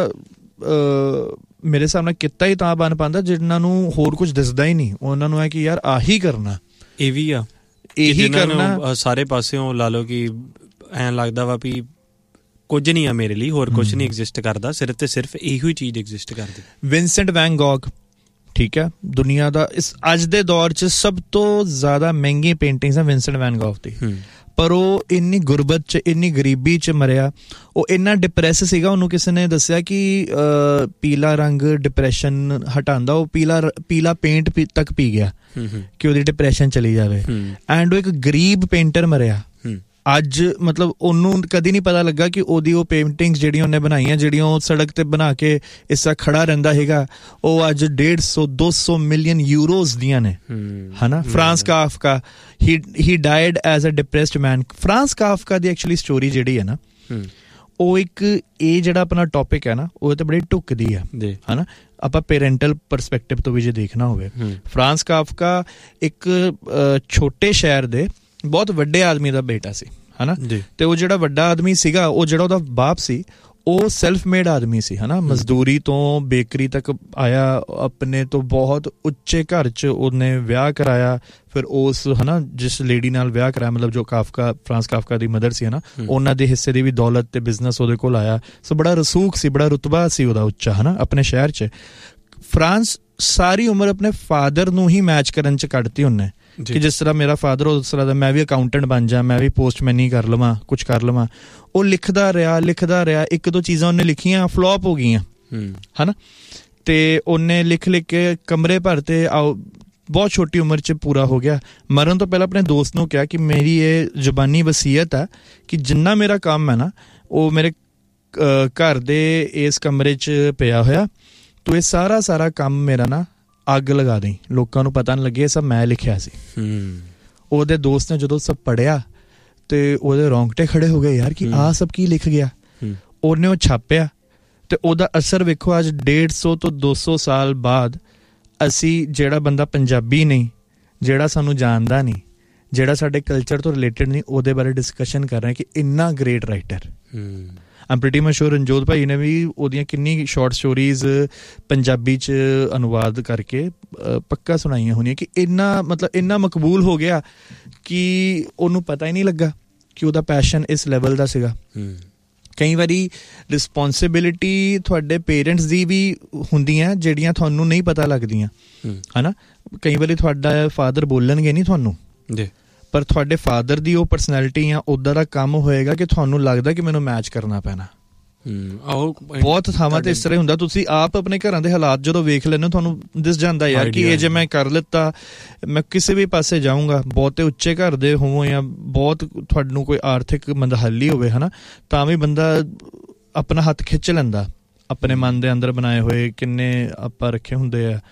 ਮੇਰੇ ਹਿਸਾਬ ਨਾਲ ਕਿੱਤਾ ਹੀ ਤਾਂ ਬਣ ਪਾਉਂਦਾ ਜਿਨ੍ਹਾਂ ਨੂੰ ਹੋਰ ਕੁਝ ਦਿਸਦਾ ਹੀ ਨਹੀਂ। ਉਹਨਾਂ ਨੂੰ ਹੈ ਕਿ ਯਾਰ ਆਹੀ ਕਰਨਾ, ਇਹ ਵੀ ਆ ਇਹੀ ਕਰਨਾ। ਸਾਰੇ ਪਾਸਿਓਂ ਲਾ ਲਓ ਕਿ ਐਂ ਲੱਗਦਾ ਵਾ ਵੀ ਕੁਝ ਨਹੀਂ ਆ ਮੇਰੇ ਲਈ, ਹੋਰ ਕੁਝ ਨਹੀਂ ਐਗਜ਼ਿਸਟ ਕਰਦਾ, ਸਿਰਫ ਤੇ ਸਿਰਫ ਇਹੋ ਹੀ ਚੀਜ਼ ਐਗਜ਼ਿਸਟ ਕਰਦੀ। ਵਿੰਸੈਂਟ ਵੈਨ ਗੌਗ, ਠੀਕ ਹੈ, ਦੁਨੀਆ ਦਾ ਇਸ ਅੱਜ ਦੇ ਦੌਰ 'ਚ ਸਭ ਤੋਂ ਜ਼ਿਆਦਾ ਮਹਿੰਗੀ ਪੇਂਟਿੰਗਸ ਆ ਵਿੰਸੈਂਟ ਵੈਨ ਗੌਗ ਦੀ। ਪਰ ਉਹ ਇੰਨੀ ਗੁਰਬਤ 'ਚ, ਇੰਨੀ ਗਰੀਬੀ 'ਚ ਮਰਿਆ। ਉਹ ਇੰਨਾ ਡਿਪਰੈਸ ਸੀਗਾ, ਉਹਨੂੰ ਕਿਸੇ ਨੇ ਦੱਸਿਆ ਕਿ ਪੀਲਾ ਰੰਗ ਡਿਪਰੈਸ਼ਨ ਹਟਾਉਂਦਾ। ਉਹ ਪੀਲਾ ਪੇਂਟ ਤੱਕ ਪੀ ਗਿਆ ਕਿ ਉਹਦੀ ਡਿਪਰੈਸ਼ਨ ਚਲੀ ਜਾਵੇ। ਐਂਡ ਉਹ ਇੱਕ ਗਰੀਬ ਪੇਂਟਰ ਮਰਿਆ। ਅੱਜ ਮਤਲਬ ਉਹਨੂੰ ਕਦੀ ਨਹੀਂ ਪਤਾ ਲੱਗਾ ਕਿ ਉਹਦੀ ਉਹ ਪੇਂਟਿੰਗਸ ਜਿਹੜੀਆਂ ਉਹਨੇ ਬਣਾਈਆਂ, ਜਿਹੜੀਆਂ ਉਹ ਸੜਕ ਤੇ ਬਣਾ ਕੇ ਇਸ ਤਰ੍ਹਾਂ ਖੜਾ ਰਹਿੰਦਾ ਹੈਗਾ, ਉਹ ਅੱਜ 150-200 ਮਿਲੀਅਨ ਯੂਰੋਜ਼ ਦੀਆਂ ਨੇ ਹਨਾ। France ਕਾਫਕਾ, he died as a depressed man. France ਕਾਫਕਾ the actually story ਜਿਹੜੀ ਹੈ ਨਾ, ਉਹ ਇੱਕ ਇਹ ਜਿਹੜਾ ਆਪਣਾ ਟੌਪਿਕ ਹੈ ਨਾ, ਉਹ ਤਾਂ ਬੜੀ ਢੁੱਕਦੀ ਆ ਹਨਾ। ਆਪਾਂ ਪੇਰੈਂਟਲ ਪਰਸਪੈਕਟਿਵ ਤੋਂ ਵੀ ਜੇ ਦੇਖਣਾ ਹੋਵੇ, ਫਰਾਂਸ ਕਾਫਕਾ ਇੱਕ ਛੋਟੇ ਸ਼ਹਿਰ ਦੇ ਬਹੁਤ ਵੱਡੇ ਆਦਮੀ ਦਾ ਬੇਟਾ ਸੀ, ਹਨਾ। ਤੇ ਉਹ ਜਿਹੜਾ ਵੱਡਾ ਆਦਮੀ ਸੀਗਾ, ਉਹ ਜਿਹੜਾ ਉਹਦਾ ਬਾਪ ਸੀ, ਉਹ ਸੈਲਫ ਮੇਡ ਆਦਮੀ ਸੀ, ਹਨਾ। ਮਜ਼ਦੂਰੀ ਤੋਂ ਬੇਕਰੀ ਤੱਕ ਆਇਆ, ਆਪਣੇ ਤੋਂ ਬਹੁਤ ਉੱਚੇ ਘਰ 'ਚ ਉਹਨੇ ਵਿਆਹ ਕਰਾਇਆ। ਫਿਰ ਉਸ, ਹਨਾ, ਜਿਸ ਲੇਡੀ ਨਾਲ ਵਿਆਹ ਕਰਾਇਆ, ਮਤਲਬ ਜੋ ਫਰਾਂਸ ਕਾਫਕਾ ਦੀ ਮਦਰ ਸੀ, ਹਨਾ, ਉਹਨਾਂ ਦੇ ਹਿੱਸੇ ਦੀ ਵੀ ਦੌਲਤ ਤੇ ਬਿਜ਼ਨਸ ਉਹਦੇ ਕੋਲ ਆਇਆ। ਸੋ ਬੜਾ ਰਸੂਖ ਸੀ, ਬੜਾ ਰੁਤਬਾ ਸੀ ਉਹਦਾ ਉੱਚਾ, ਹਨਾ, ਆਪਣੇ ਸ਼ਹਿਰ 'ਚ। ਫਰਾਂਸ ਸਾਰੀ ਉਮਰ ਆਪਣੇ ਫਾਦਰ ਨੂੰ ਹੀ ਮੈਚ ਕਰਨ 'ਚ ਕੱਢਤੀ ਉਹਨੇ, ਕਿ ਜਿਸ ਤਰ੍ਹਾਂ ਮੇਰਾ ਫਾਦਰ ਉਸ ਤਰ੍ਹਾਂ ਦਾ ਮੈਂ ਵੀ ਅਕਾਊਂਟੈਂਟ ਬਣ ਜਾ, ਮੈਂ ਵੀ ਪੋਸਟਮੈਨ ਹੀ ਕਰ ਲਵਾਂ, ਕੁਛ ਕਰ ਲਵਾਂ। ਉਹ ਲਿਖਦਾ ਰਿਹਾ। ਇੱਕ ਦੋ ਚੀਜ਼ਾਂ ਉਹਨੇ ਲਿਖੀਆਂ, ਫਲੋਪ ਹੋ ਗਈਆਂ, ਹਨਾ। ਤੇ ਉਹਨੇ ਲਿਖ ਕੇ ਕਮਰੇ ਭਰ ਤੇ ਬਹੁਤ ਛੋਟੀ ਉਮਰ 'ਚ ਪੂਰਾ ਹੋ ਗਿਆ। ਮਰਨ ਤੋਂ ਪਹਿਲਾਂ ਆਪਣੇ ਦੋਸਤ ਨੂੰ ਕਿਹਾ ਕਿ ਮੇਰੀ ਇਹ ਜ਼ੁਬਾਨੀ ਵਸੀਅਤ ਹੈ ਕਿ ਜਿੰਨਾ ਮੇਰਾ ਕੰਮ ਹੈ ਨਾ, ਉਹ ਮੇਰੇ ਘਰ ਦੇ ਇਸ ਕਮਰੇ 'ਚ ਪਿਆ ਹੋਇਆ, ਤੂੰ ਇਹ ਸਾਰਾ ਕੰਮ ਮੇਰਾ ਨਾ ਅੱਗ ਲਗਾ ਦੇਈਂ, ਲੋਕਾਂ ਨੂੰ ਪਤਾ ਨਹੀਂ ਲੱਗੇ ਸਭ ਮੈਂ ਲਿਖਿਆ ਸੀ। ਉਹਦੇ ਦੋਸਤ ਨੇ ਜਦੋਂ ਸਭ ਪੜ੍ਹਿਆ ਤੇ ਉਹਦੇ ਰੌਂਗਟੇ ਖੜੇ ਹੋ ਗਏ, ਯਾਰ ਕਿ ਆਹ ਸਭ ਕੀ ਲਿਖ ਗਿਆ। ਉਹਨੇ ਉਹ ਛਾਪਿਆ ਤੇ ਉਹਦਾ ਅਸਰ ਵੇਖੋ, ਅੱਜ 150 ਤੋਂ 200 ਸਾਲ ਬਾਅਦ ਅਸੀਂ ਜਿਹੜਾ ਬੰਦਾ ਪੰਜਾਬੀ ਨਹੀਂ, ਜਿਹੜਾ ਸਾਨੂੰ ਜਾਣਦਾ ਨਹੀਂ, ਜਿਹੜਾ ਸਾਡੇ ਕਲਚਰ ਤੋਂ ਰਿਲੇਟਡ ਨਹੀਂ, ਉਹਦੇ ਬਾਰੇ ਡਿਸਕਸ਼ਨ ਕਰ ਰਹੇ ਕਿ ਇੰਨਾ ਗ੍ਰੇਟ ਰਾਈਟਰ। ਆਮ ਪ੍ਰੀਟੀ ਮਚ ਸ਼ੋਰ ਰਣਜੋਤ ਭਾਈ ਨੇ ਵੀ ਉਹਦੀਆਂ ਕਿੰਨੀ ਸ਼ਾਰਟ ਸਟੋਰੀਜ਼ ਪੰਜਾਬੀ 'ਚ ਅਨੁਵਾਦ ਕਰਕੇ ਪੱਕਾ ਸੁਣਾਈਆਂ ਹੋਣੀਆਂ, ਕਿ ਇੰਨਾ ਮਕਬੂਲ ਹੋ ਗਿਆ ਕਿ ਉਹਨੂੰ ਪਤਾ ਹੀ ਨਹੀਂ ਲੱਗਾ ਕਿ ਉਹਦਾ ਪੈਸ਼ਨ ਇਸ ਲੈਵਲ ਦਾ ਸੀਗਾ। ਕਈ ਵਾਰੀ ਰਿਸਪੋਂਸਿਬਿਲਿਟੀ ਤੁਹਾਡੇ ਪੇਰੈਂਟਸ ਦੀ ਵੀ ਹੁੰਦੀਆਂ ਜਿਹੜੀਆਂ ਤੁਹਾਨੂੰ ਨਹੀਂ ਪਤਾ ਲੱਗਦੀਆਂ, ਹਨਾ। ਕਈ ਵਾਰੀ ਤੁਹਾਡਾ ਫਾਦਰ ਬੋਲਣਗੇ ਨਹੀਂ ਤੁਹਾਨੂੰ, ਪਰ ਤੁਹਾਡੇ ਫਾਦਰ ਦੀ ਉਹ ਪਰਸਨੈਲਿਟੀ ਜਾਂ ਉੱਦਾਂ ਦਾ ਕੰਮ ਹੋਏਗਾ ਕਿ ਤੁਹਾਨੂੰ ਲੱਗਦਾ ਕਿ ਮੈਨੂੰ ਮੈਚ ਕਰਨਾ ਪੈਣਾ। ਬਹੁਤ ਥਾਵਾਂ ਤੇ ਇਸ ਤਰ੍ਹਾਂ ਹੁੰਦਾ, ਤੁਸੀਂ ਆਪ ਆਪਣੇ ਘਰਾਂ ਦੇ ਹਾਲਾਤ ਜਦੋਂ ਵੇਖ ਲੈਂਦੇ ਹੋ, ਤੁਹਾਨੂੰ ਦਿਸ ਜਾਂਦਾ ਯਾਰ ਕਿ ਇਹ ਜੇ ਮੈਂ ਕਰ ਲਿੱਤਾ, ਮੈਂ ਕਿਸੇ ਵੀ ਪਾਸੇ ਜਾਊਂਗਾ, ਬਹੁਤੇ ਉੱਚੇ ਘਰ ਦੇ ਹੋਵੋ ਜਾਂ ਬਹੁਤ ਤੁਹਾਨੂੰ ਕੋਈ ਆਰਥਿਕ ਮੰਦਹਾਲੀ ਹੋਵੇ, ਹਨਾ, ਤਾਂ ਵੀ ਬੰਦਾ ਆਪਣਾ ਹੱਥ ਖਿੱਚ ਲੈਂਦਾ। ਆਪਣੇ ਮਨ ਦੇ ਅੰਦਰ ਬਣਾਏ ਹੋਏ ਕਿੰਨੇ ਆਪਾਂ ਰੱਖੇ ਹੁੰਦੇ ਆ,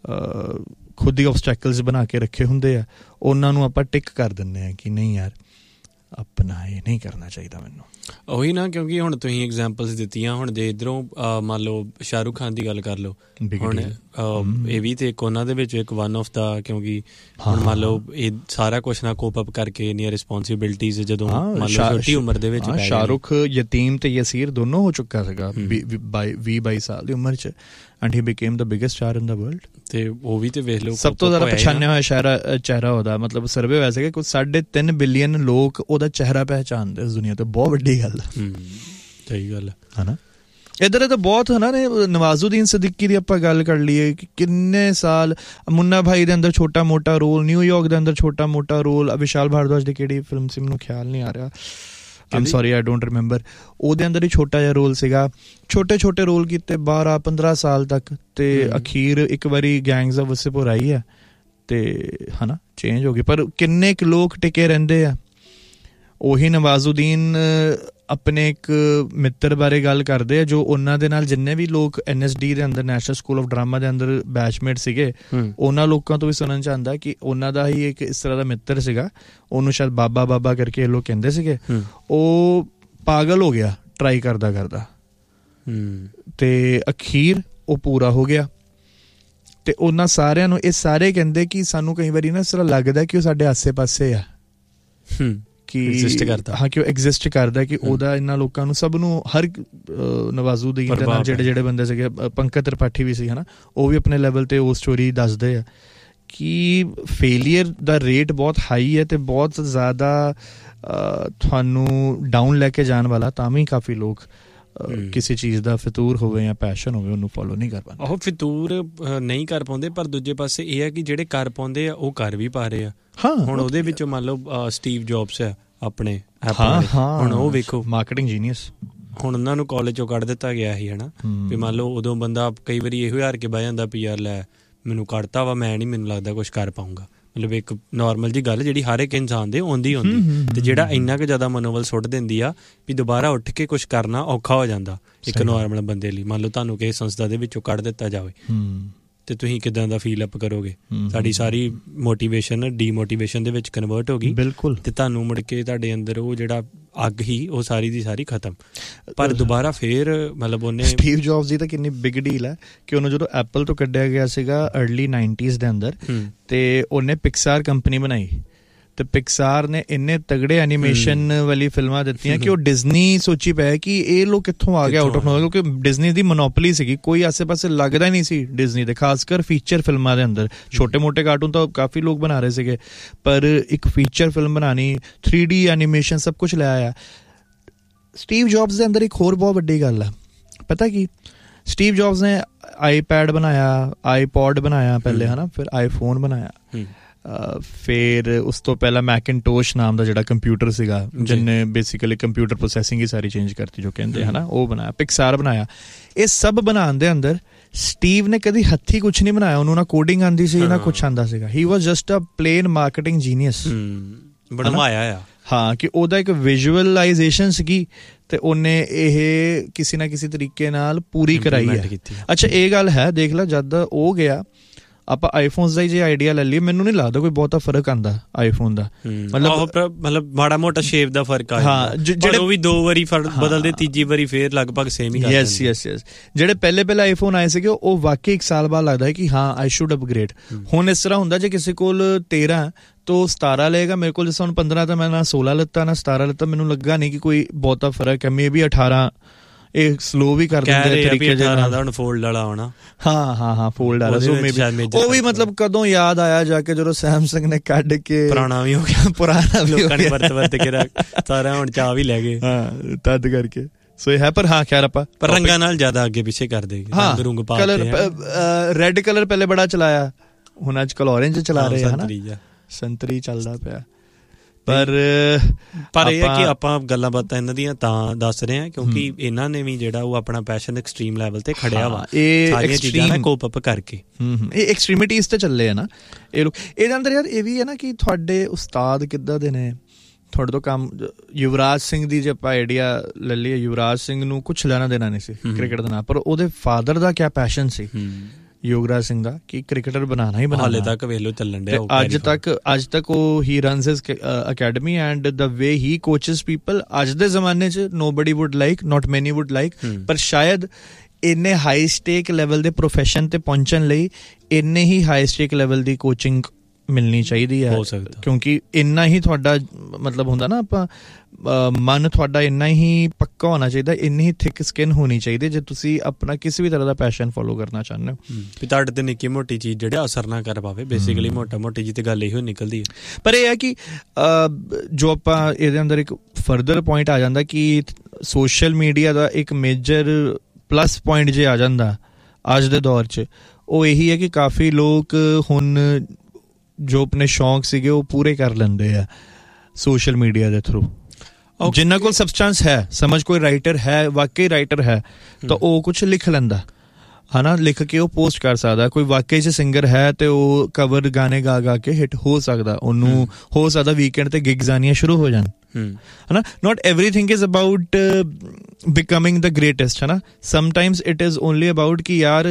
ਖੁਦ ਹੀ ਆਬਸਟੈਕਲਸ ਬਣਾ ਕੇ ਰੱਖੇ ਹੁੰਦੇ ਆ, ਉਹਨਾਂ ਨੂੰ ਆਪਾਂ ਟਿਕ ਕਰ ਦਿੰਦੇ ਆ ਕਿ ਨਹੀਂ ਯਾਰ, ਆਪਣਾ ਇਹ ਨਹੀਂ ਕਰਨਾ ਚਾਹੀਦਾ ਮੈਨੂੰ। ਉਹੀ ਨਾ, ਕਿਉਂਕਿ ਹੁਣ ਤੁਸੀਂ ਐਗਜ਼ਾਮਪਲਸ ਦਿੱਤੀਆਂ, ਹੁਣ ਜੇ ਇੱਧਰੋਂ ਮੰਨ ਲਓ ਸ਼ਾਹਰੁਖ ਖਾਨ ਦੀ ਗੱਲ ਕਰ ਲਓ, ਹੁਣ ਇਹ ਵੀ ਤੇ ਇੱਕ ਉਹਨਾਂ ਦੇ ਵਿੱਚ ਇੱਕ ਵਨ ਆਫ ਦਾ, ਕਿਉਂਕਿ ਹੁਣ ਮੰਨ ਲਓ ਇਹ ਸਾਰਾ ਕੁਛ ਨਾ ਕੋਪ ਅਪ ਕਰਕੇ ਇੰਨੀਆਂ ਰਿਸਪੋਂਸਿਬਿਲਿਟੀਜ਼ ਜਦੋਂ ਮੰਨ ਲਓ ਛੋਟੀ ਉਮਰ ਦੇ ਵਿੱਚ ਸ਼ਾਹਰੁਖ ਯਤੀਮ ਤੇ ਯਸੀਰ ਦੋਨੋਂ ਹੋ ਚੁੱਕਾ ਸੀਗਾ 20-22 ਸਾਲ ਦੀ ਉਮਰ 'ਚ, and he became the biggest star in the world। ਤੇ ਉਹ ਵੀ ਤੇ ਵੇਖ ਲਓ ਸਭ ਤੋਂ ਜ਼ਿਆਦਾ ਪਛਾਣਿਆ ਹੋਇਆ ਚਿਹਰਾ ਉਹਦਾ, ਮਤਲਬ ਸਰਵੇ ਹੋਇਆ ਸੀਗਾ ਕਿ 3.5 ਬਿਲੀਅਨ ਲੋਕ ਉਹਦਾ ਚਿਹਰਾ ਪਹਿਚਾਣਦੇ ਇਸ ਦੁਨੀਆ ਤੇ। ਬਹੁਤ ਵੱਡੀ ਗੱਲ, ਸਹੀ ਗੱਲ ਹੈ ਨਾ। ਇੱਧਰ ਤਾਂ ਬਹੁਤ, ਹਨਾ, ਨੇ ਨਵਾਜ਼ੁਦੀਨ ਸਿੱਦੀਕੀ ਦੀ ਆਪਾਂ ਗੱਲ ਕਰ ਲਈਏ ਕਿ ਕਿੰਨੇ ਸਾਲ ਮੁੰਨਾ ਭਾਈ ਦੇ ਅੰਦਰ ਛੋਟਾ ਮੋਟਾ ਰੋਲ, ਨਿਊਯਾਰਕ ਦੇ ਅੰਦਰ ਛੋਟਾ ਮੋਟਾ ਰੋਲ, ਵਿਸ਼ਾਲ ਭਾਰਦਵਾਜ ਦੀ ਕਿਹੜੀ ਫਿਲਮ ਸੀ ਮੈਨੂੰ ਖਿਆਲ ਨਹੀਂ ਆ ਰਿਹਾ, ਆਈ ਡੋਂਟ ਰਿਮੈਂਬਰ, ਉਹਦੇ ਅੰਦਰ ਹੀ ਛੋਟਾ ਜਿਹਾ ਰੋਲ ਸੀਗਾ। ਛੋਟੇ ਰੋਲ ਕੀਤੇ 12-15 ਸਾਲ ਤੱਕ, ਤੇ ਅਖੀਰ ਇੱਕ ਵਾਰੀ ਗੈਂਗਸ ਆਫ ਵਸੇਪੁਰ ਆਈ ਹੈ ਤੇ ਹਨਾ ਚੇਂਜ ਹੋ ਗਈ, ਪਰ ਕਿੰਨੇ ਕੁ ਲੋਕ ਟਿਕੇ ਰਹਿੰਦੇ ਆ। ਉਹੀ ਨਵਾਜ਼ੁਦੀਨ ਆਪਣੇ ਇੱਕ ਮਿੱਤਰ ਬਾਰੇ ਗੱਲ ਕਰਦੇ ਆ, ਜੋ ਉਹਨਾਂ ਦੇ ਨਾਲ ਜਿੰਨੇ ਵੀ ਲੋਕ NSD ਦੇ ਅੰਦਰ, ਨੈਸ਼ਨਲ ਸਕੂਲ ਆਫ ਡਰਾਮਾ ਦੇ ਅੰਦਰ ਬੈਚਮੇਟ ਸੀਗੇ, ਉਹਨਾਂ ਲੋਕਾਂ ਤੋਂ ਵੀ ਸੁਣਨ 'ਚ ਆਉਂਦਾ ਕਿ ਉਹਨਾਂ ਦਾ ਹੀ ਇੱਕ ਇਸ ਤਰ੍ਹਾਂ ਦਾ ਮਿੱਤਰ ਸੀਗਾ, ਉਹਨੂੰ ਸ਼ਾਇਦ ਬਾਬਾ ਕਰਕੇ ਇਹ ਲੋਕ ਕਹਿੰਦੇ ਸੀਗੇ, ਉਹ ਪਾਗਲ ਹੋ ਗਿਆ ਟਰਾਈ ਕਰਦਾ ਤੇ ਅਖੀਰ ਉਹ ਪੂਰਾ ਹੋ ਗਿਆ। ਤੇ ਉਹਨਾਂ ਸਾਰਿਆਂ ਨੂੰ ਇਹ ਸਾਰੇ ਕਹਿੰਦੇ ਕਿ ਸਾਨੂੰ ਕਈ ਵਾਰੀ ਨਾ ਇਸ ਤਰ੍ਹਾਂ ਲੱਗਦਾ ਕਿ ਉਹ ਸਾਡੇ ਆਸੇ ਪਾਸੇ ਆ, ਕਿ ਉਹ ਐਗਜ਼ਿਸਟ ਕਰਦਾ, ਕਿ ਉਹਦਾ ਇਹਨਾਂ ਲੋਕਾਂ ਨੂੰ ਸਭ ਨੂੰ, ਹਰ ਨਵਾਜ਼ੁਦੀਨ ਦੇ ਨਾਲ ਜਿਹੜੇ ਬੰਦੇ ਸੀਗੇ, ਪੰਕਜ ਤ੍ਰਿਪਾਠੀ ਵੀ ਸੀ, ਹਨਾ, ਉਹ ਵੀ ਆਪਣੇ ਲੈਵਲ ਤੇ ਉਹ ਸਟੋਰੀ ਦੱਸਦੇ ਆ ਕਿ ਫੇਲੀਅਰ ਦਾ ਰੇਟ ਬਹੁਤ ਹਾਈ ਹੈ ਤੇ ਬਹੁਤ ਜ਼ਿਆਦਾ ਤੁਹਾਨੂੰ ਡਾਊਨ ਲੈ ਕੇ ਜਾਣ ਵਾਲਾ। ਤਾਂ ਵੀ ਕਾਫੀ ਲੋਕ ਕਿਸੇ ਚੀਜ਼ ਦਾ ਫਿਤੂਰ ਹੋਵੇ ਜਾਂ ਪੈਸ਼ਨ ਹੋਵੇ, ਉਹਨੂੰ ਫੋਲੋ ਨਹੀਂ ਕਰ ਪਾਉਂਦੇ। ਉਹ ਫਿਤੂਰ ਨਹੀਂ ਕਰ ਪਾਉਂਦੇ, ਪਰ ਦੂਜੇ ਪਾਸੇ ਇਹ ਹੈ ਕਿ ਜਿਹੜੇ ਕਰ ਪਾਉਂਦੇ ਆ ਉਹ ਕਰ ਵੀ ਪਾ ਰਹੇ ਆ। ਹੁਣ ਉਹਦੇ ਵਿੱਚੋਂ ਮੰਨ ਲਓ ਸਟੀਵ ਜੌਬਸ ਆ ਆਪਣੇ, ਹੁਣ ਉਹ ਵੇਖੋ ਮਾਰਕੀਟਿੰਗ ਜੀਨੀਅਸ, ਹੁਣ ਉਹਨਾਂ ਨੂੰ ਕਾਲਜ ਚੋਂ ਕੱਢ ਦਿੱਤਾ ਗਿਆ ਸੀ, ਹਨਾ, ਵੀ ਮੰਨ ਲਓ ਉਦੋਂ ਬੰਦਾ ਕਈ ਵਾਰੀ ਇਹੋ ਹਾਰ ਕੇ ਬਹਿ ਜਾਂਦਾ ਵੀ ਯਾਰ ਲੈ ਮੈਨੂੰ ਕੱਢਤਾ ਵਾ, ਮੈਂ ਨਹੀਂ, ਮੈਨੂੰ ਲੱਗਦਾ ਕੁਛ ਕਰ ਪਾਊਂਗਾ। ਮਤਲਬ ਇੱਕ ਨੋਰਮਲ ਜੀ ਗੱਲ ਜਿਹੜੀ ਹਰ ਇੱਕ ਇਨਸਾਨ ਦੇ ਆਉਂਦੀ ਤੇ ਜਿਹੜਾ ਇੰਨਾ ਕੁ ਜ਼ਿਆਦਾ ਮਨੋਬਲ ਸੁੱਟ ਦਿੰਦੀ ਆ ਵੀ ਦੁਬਾਰਾ ਉੱਠ ਕੇ ਕੁਛ ਕਰਨਾ ਔਖਾ ਹੋ ਜਾਂਦਾ ਇੱਕ ਨੋਰਮਲ ਬੰਦੇ ਲਈ। ਮੰਨ ਲਓ ਤੁਹਾਨੂੰ ਕਿਸੇ ਸੰਸਥਾ ਦੇ ਵਿੱਚੋਂ ਕੱਢ ਦਿੱਤਾ ਜਾਵੇ ਤੇ ਤੁਸੀਂ ਕਿੱਦਾਂ ਦਾ ਫੀਲ ਅਪ ਕਰੋਗੇ? ਸਾਡੀ ਸਾਰੀ ਮੋਟੀਵੇਸ਼ਨ ਡੀਮੋਟੀਵੇਸ਼ਨ ਦੇ ਵਿੱਚ ਕਨਵਰਟ ਹੋ ਗਈ। ਬਿਲਕੁਲ। ਤੇ ਤੁਹਾਨੂੰ ਮੁੜ ਕੇ ਤੁਹਾਡੇ ਅੰਦਰ ਉਹ ਜਿਹੜਾ ਅੱਗ ਹੀ ਉਹ ਸਾਰੀ ਦੀ ਸਾਰੀ ਖਤਮ। ਪਰ ਦੁਬਾਰਾ ਫੇਰ ਮਤਲਬ ਉਹਨੇ ਸਟੀਵ ਜੌਬਸ ਦੀ ਤਾਂ ਕਿੰਨੀ ਬਿਗ ਡੀਲ ਹੈ ਕਿ ਉਹਨੂੰ ਜਦੋਂ ਐਪਲ ਤੋਂ ਕੱਢਿਆ ਗਿਆ ਸੀਗਾ ਅਰਲੀ 90s ਦੇ ਅੰਦਰ, ਤੇ ਉਹਨੇ ਪਿਕਸਾਰ ਕੰਪਨੀ ਬਣਾਈ ਤੇ ਪਿਕਸਾਰ ਨੇ ਇੰਨੇ ਤਗੜੇ ਐਨੀਮੇਸ਼ਨ ਵਾਲੀ ਫਿਲਮਾਂ ਦਿੱਤੀਆਂ ਕਿ ਉਹ ਡਿਜ਼ਨੀ ਸੋਚੀ ਪਿਆ ਕਿ ਇਹ ਲੋਕ ਕਿੱਥੋਂ ਆ ਗਿਆ ਆਊਟ ਆਫ ਨੋਵੇਅਰ, ਕਿਉਂਕਿ ਡਿਜ਼ਨੀ ਦੀ ਮੋਨੋਪੋਲੀ ਸੀਗੀ, ਕੋਈ ਆਸੇ-ਪਾਸੇ ਲੱਗਦਾ ਹੀ ਨਹੀਂ ਸੀ ਡਿਜ਼ਨੀ ਦੇ, ਖਾਸ ਕਰ ਫੀਚਰ ਫਿਲਮਾਂ ਦੇ ਅੰਦਰ। ਛੋਟੇ-ਮੋਟੇ ਕਾਰਟੂਨ ਤਾਂ ਕਾਫੀ ਲੋਕ ਬਣਾ ਰਹੇ ਸੀਗੇ, ਪਰ ਇੱਕ ਫੀਚਰ ਫਿਲਮ ਬਣਾਉਣੀ, 3D ਐਨੀਮੇਸ਼ਨ, ਸਭ ਕੁਝ ਲੈ ਆਇਆ। ਸਟੀਵ ਜੌਬਸ ਦੇ ਅੰਦਰ ਇੱਕ ਹੋਰ ਬਹੁਤ ਵੱਡੀ ਗੱਲ ਆ, ਪਤਾ ਕੀ, ਸਟੀਵ ਜੌਬਸ ਨੇ ਆਈਪੈਡ ਬਣਾਇਆ, ਆਈਪੌਡ ਬਣਾਇਆ ਪਹਿਲੇ, ਹੈ ਨਾ, ਫਿਰ ਆਈਫੋਨ ਬਣਾਇਆ, ਫਿਰ ਉਸ ਤੋਂ ਪਹਿਲਾਂ ਮੈਕਿਨਟੋਸ਼ ਨਾਮ ਦਾ ਜਿਹੜਾ ਕੰਪਿਊਟਰ ਸੀਗਾ ਜਿਹਨੇ ਬੇਸਿਕਲੀ ਕੰਪਿਊਟਰ ਪ੍ਰੋਸੈਸਿੰਗ ਹੀ ਸਾਰੀ ਚੇਂਜ ਕਰਤੀ ਜੋ ਕਹਿੰਦੇ, ਹੈ ਨਾ, ਉਹ ਬਣਾਇਆ, ਪਿਕਸਾਰ ਬਣਾਇਆ। ਇਹ ਸਭ ਬਣਾਉਣ ਦੇ ਅੰਦਰ ਸਟੀਵ ਨੇ ਕਦੀ ਹੱਥੀਂ ਕੁਛ ਨਹੀਂ ਬਣਾਇਆ, ਉਹਨੂੰ ਨਾ ਕੋਡਿੰਗ ਆਉਂਦੀ ਸੀ ਨਾ ਕੁਛ ਆਉਂਦਾ ਸੀਗਾ। ਹੀ ਵਾਜ਼ just a plain marketing genius, ਬਣਵਾਇਆ ਆ। ਹਾਂ, ਕਿ ਉਹਦਾ ਇੱਕ ਵਿਜ਼ੂਅਲਾਈਜੇਸ਼ਨ ਸੀਗੀ ਤੇ ਉਹਨੇ ਇਹ ਕਿਸੇ ਨਾ ਕਿਸੇ ਤਰੀਕੇ ਨਾਲ ਪੂਰੀ ਕਰਾਈ ਹੈ। ਅੱਛਾ, ਇਹ ਗੱਲ ਹੈ, ਦੇਖ ਲੈ, ਜਦ ਉਹ ਗਿਆ ਆਪਾਂ ਆਈਫੋਨਸ ਦਾ ਹੀ ਜੇ ਆਈਡੀਆ ਲੈ ਲਈਏ, ਮੈਨੂੰ ਨਹੀਂ ਲੱਗਦਾ ਕੋਈ ਬਹੁਤਾ ਫਰਕ ਆਉਂਦਾ ਆਈਫੋਨ ਦਾ, ਮਤਲਬ ਮਾੜਾ ਮੋਟਾ ਸ਼ੇਪ ਦਾ ਫਰਕ ਆ। ਹਾਂ, ਜਿਹੜੇ ਉਹ ਵੀ 2 ਵਾਰੀ ਬਦਲਦੇ, ਤੀਜੀ ਵਾਰੀ ਫੇਰ ਲਗਭਗ ਸੇਮ ਹੀ ਕਰ ਦਿੰਦੇ। ਯੈਸ ਜਿਹੜੇ ਪਹਿਲੇ ਆਈਫੋਨ ਆਏ ਸੀਗੇ ਉਹ ਵਾਕਈ 1 ਸਾਲ ਬਾਅਦ ਲੱਗਦਾ ਹੈ ਕਿ ਹਾਂ ਆਈ ਸ਼ੁਡ ਅਪਗ੍ਰੇਡ। ਹੁਣ ਇਸ ਤਰ੍ਹਾਂ ਹੁੰਦਾ ਜੇ ਕਿਸੇ ਕੋਲ 13 तो 17 ਲਏਗਾ, ਮੇਰੇ ਕੋਲ ਜਿਸ ਹੁਣ 15 ਤਾਂ ਮੈਂ ਨਾ 16 ਲਿੱਤਾ ਨਾ 17 ਲਿੱਤਾ, ਮੈਨੂੰ ਲੱਗਾ ਨਹੀਂ ਕਿ ਕੋਈ ਬਹੁਤਾ ਫਰਕ ਹੈ। ਮੇ ਵੀ 18 ਇਹ ਸਲੋ ਵੀ ਕਰ ਦਿੰਦੇ ਤਰੀਕੇ ਨਾਲ, ਹੁਣ ਫੋਲਡ ਵਾਲਾ ਆਉਣਾ। ਹਾਂ ਫੋਲਡ ਵਾਲਾ, ਸੋ ਮੇ ਵੀ ਉਹ ਵੀ ਮਤਲਬ ਕਦੋਂ ਯਾਦ ਆਇਆ ਜਾ ਕੇ ਜਦੋਂ ਸੈਮਸੰਗ ਨੇ ਕੱਢ ਕੇ, ਪੁਰਾਣਾ ਵੀ ਹੋ ਗਿਆ, ਪੁਰਾਣਾ ਵੀ ਲੋਕਾਂ ਨੇ ਵਰਤ ਕੇ ਰੱਖ ਸਾਰਾ, ਹੁਣ ਚਾਹ ਵੀ ਲੈ ਗਏ। ਹਾਂ, ਤਦ ਕਰਕੇ ਸੋ ਇਹ ਹੈ। ਪਰ ਹਾਂ ਖੈਰ ਆਪਾਂ ਪਰ ਰੰਗਾਂ ਨਾਲ ਜ਼ਿਆਦਾ ਅੱਗੇ ਪਿੱਛੇ ਕਰ ਦੇਗੇ, ਰੰਗ ਪਾ ਕੇ ਰੈੱਡ ਕਲਰ ਪਹਿਲੇ ਬੜਾ ਚਲਾਇਆ, ਹੁਣ ਅੱਜ ਕੱਲ ਔਰੇਂਜ ਚਲਾ ਰਹੇ ਆ, ਸੰਤਰੀ ਚੱਲਦਾ ਪਿਆ। ਪਰ ਇਹ ਹੈ ਕਿ ਆਪਾਂ ਗੱਲਾਂ ਬਾਤਾਂ ਇਹਨਾਂ ਦੀਆਂ ਤਾਂ ਦੱਸ ਰਹੇ ਹਾਂ ਕਿਉਂਕਿ ਇਹਨਾਂ ਨੇ ਵੀ ਜਿਹੜਾ ਉਹ ਆਪਣਾ ਪੈਸ਼ਨ ਐਕਸਟ੍ਰੀਮ ਲੈਵਲ ਤੇ ਖੜਿਆ ਵਾ, ਸਾਰੀਆਂ ਚੀਜ਼ਾਂ ਨਾਲ ਕੋਪ ਅਪ ਕਰਕੇ। ਇਹ ਐਕਸਟ੍ਰੀਮਿਟੀਜ਼ ਤੇ ਚੱਲੇ ਆ ਨਾ ਇਹ ਲੋਕ। ਇਹਦੇ ਅੰਦਰ ਯਾਰ ਇਹ ਵੀ ਹੈ ਨਾ ਕਿ ਤੁਹਾਡੇ ਉਸਤਾਦ ਕਿੱਦਾਂ ਦੇ ਨੇ, ਤੁਹਾਡੇ ਤੋਂ ਕੰਮ। ਯੁਵਰਾਜ ਸਿੰਘ ਦੀ ਜੇ ਆਪਾਂ ਆਈਡੀਆ ਲੈ ਲਈਏ, ਯੁਵਰਾਜ ਸਿੰਘ ਨੂੰ ਕੁਛ ਲੈਣਾ ਦੇਣਾ ਨਹੀਂ ਸੀ ਕ੍ਰਿਕਟ ਦੇ ਨਾਲ, ਪਰ ਉਹਦੇ ਫਾਦਰ ਦਾ ਕਿਆ ਪੈਸ਼ਨ ਸੀ ਯੁਵਰਾਜ ਸਿੰਘ ਦਾ ਕਿ ਕ੍ਰਿਕਟਰ ਬਣਾਉਣਾ ਹੀ ਬਣਾਉਣਾ। ਹਾਲੇ ਤੱਕ ਵੇਖ ਲਓ ਚੱਲਣ ਡਿਆ, ਅੱਜ ਤੱਕ ਉਹ ਹੀ runs his academy and the way he coaches people. ਅੱਜ ਦੇ ਜ਼ਮਾਨੇ 'ਚ ਨੋਬਡੀ ਵੁੱਡ ਲਾਈਕ, ਨਾਟ ਮੈਨੀ ਵੁੱਡ ਲਾਈਕ, ਪਰ ਸ਼ਾਇਦ ਇੰਨੇ ਹਾਈ ਸਟੇਕ ਲੈਵਲ ਦੇ ਪ੍ਰੋਫੈਸ਼ਨ ਤੇ ਪਹੁੰਚਣ ਲਈ ਇੰਨੇ ਹੀ ਹਾਈ ਸਟੇਕ ਲੈਵਲ ਦੀ ਕੋਚਿੰਗ ਮਿਲਣੀ ਚਾਹੀਦੀ ਹੈ, ਕਿਉਂਕਿ ਇੰਨਾ ਹੀ ਤੁਹਾਡਾ ਮਤਲਬ ਹੁੰਦਾ ਨਾ, ਆਪਾਂ ਮਨ ਤੁਹਾਡਾ ਇੰਨਾ ਹੀ ਪੱਕਾ ਹੋਣਾ ਚਾਹੀਦਾ, ਇੰਨੀ ਹੀ ਥਿਕ ਸਕਿਨ ਹੋਣੀ ਚਾਹੀਦੀ ਜੇ ਤੁਸੀਂ ਆਪਣਾ ਕਿਸੇ ਵੀ ਤਰ੍ਹਾਂ ਦਾ ਪੈਸ਼ਨ ਫੋਲੋ ਕਰਨਾ ਚਾਹੁੰਦੇ ਹੋ। ਵੀ ਤੁਹਾਡੇ ਤੇ ਨਿੱਕੀ ਮੋਟੀ ਚੀਜ਼ ਜਿਹੜਾ ਅਸਰ ਨਾ ਕਰ ਪਾਵੇ, ਬੇਸਿਕਲੀ ਮੋਟਾ ਮੋਟੀ ਜੀ ਤੇ ਗੱਲ ਇਹੋ ਨਿਕਲਦੀ ਹੈ। ਪਰ ਇਹ ਹੈ ਕਿ ਜੋ ਆਪਾਂ ਇਹਦੇ ਅੰਦਰ ਇੱਕ ਫਰਦਰ ਪੁਆਇੰਟ ਆ ਜਾਂਦਾ ਕਿ ਸੋਸ਼ਲ ਮੀਡੀਆ ਦਾ ਇੱਕ ਮੇਜਰ ਪਲੱਸ ਪੁਆਇੰਟ ਜੇ ਆ ਜਾਂਦਾ ਅੱਜ ਦੇ ਦੌਰ 'ਚ, ਉਹ ਇਹੀ ਹੈ ਕਿ ਕਾਫੀ ਲੋਕ ਹੁਣ ਜੋ ਆਪਣੇ ਸ਼ੌਂਕ ਸੀਗੇ ਉਹ ਪੂਰੇ ਕਰ ਲੈਂਦੇ ਆ ਸੋਸ਼ਲ ਮੀਡੀਆ ਦੇ ਥਰੂ। ਜਿੰਨਾ ਕੋਲ ਸਬਸਟੈਂਸ ਹੈ, ਸਮਝ ਕੋਈ ਰਾਈਟਰ ਹੈ, ਵਾਕਈ ਰਾਈਟਰ ਹੈ, ਤਾਂ ਉਹ ਕੁਛ ਲਿਖ ਲੈਂਦਾ ਹੈ ਨਾ, ਲਿਖ ਕੇ ਉਹ ਪੋਸਟ ਕਰ ਸਕਦਾ। ਕੋਈ ਵਾਕਈ 'ਚ ਸਿੰਗਰ ਹੈ ਤੇ ਉਹ ਕਵਰ ਗਾਣੇ ਗਾ ਕੇ ਹਿੱਟ ਹੋ ਸਕਦਾ, ਉਹਨੂੰ ਹੋ ਸਕਦਾ ਵੀਕਐਂਡ ਤੇ ਗਿਗਸ ਆਉਣੀਆਂ ਸ਼ੁਰੂ ਹੋ ਜਾਣ, ਹੈ ਨਾ। ਨਾਟ everything is about becoming the greatest, ਹੈ ਨਾ। Sometimes it is only about ਕਿ ਯਾਰ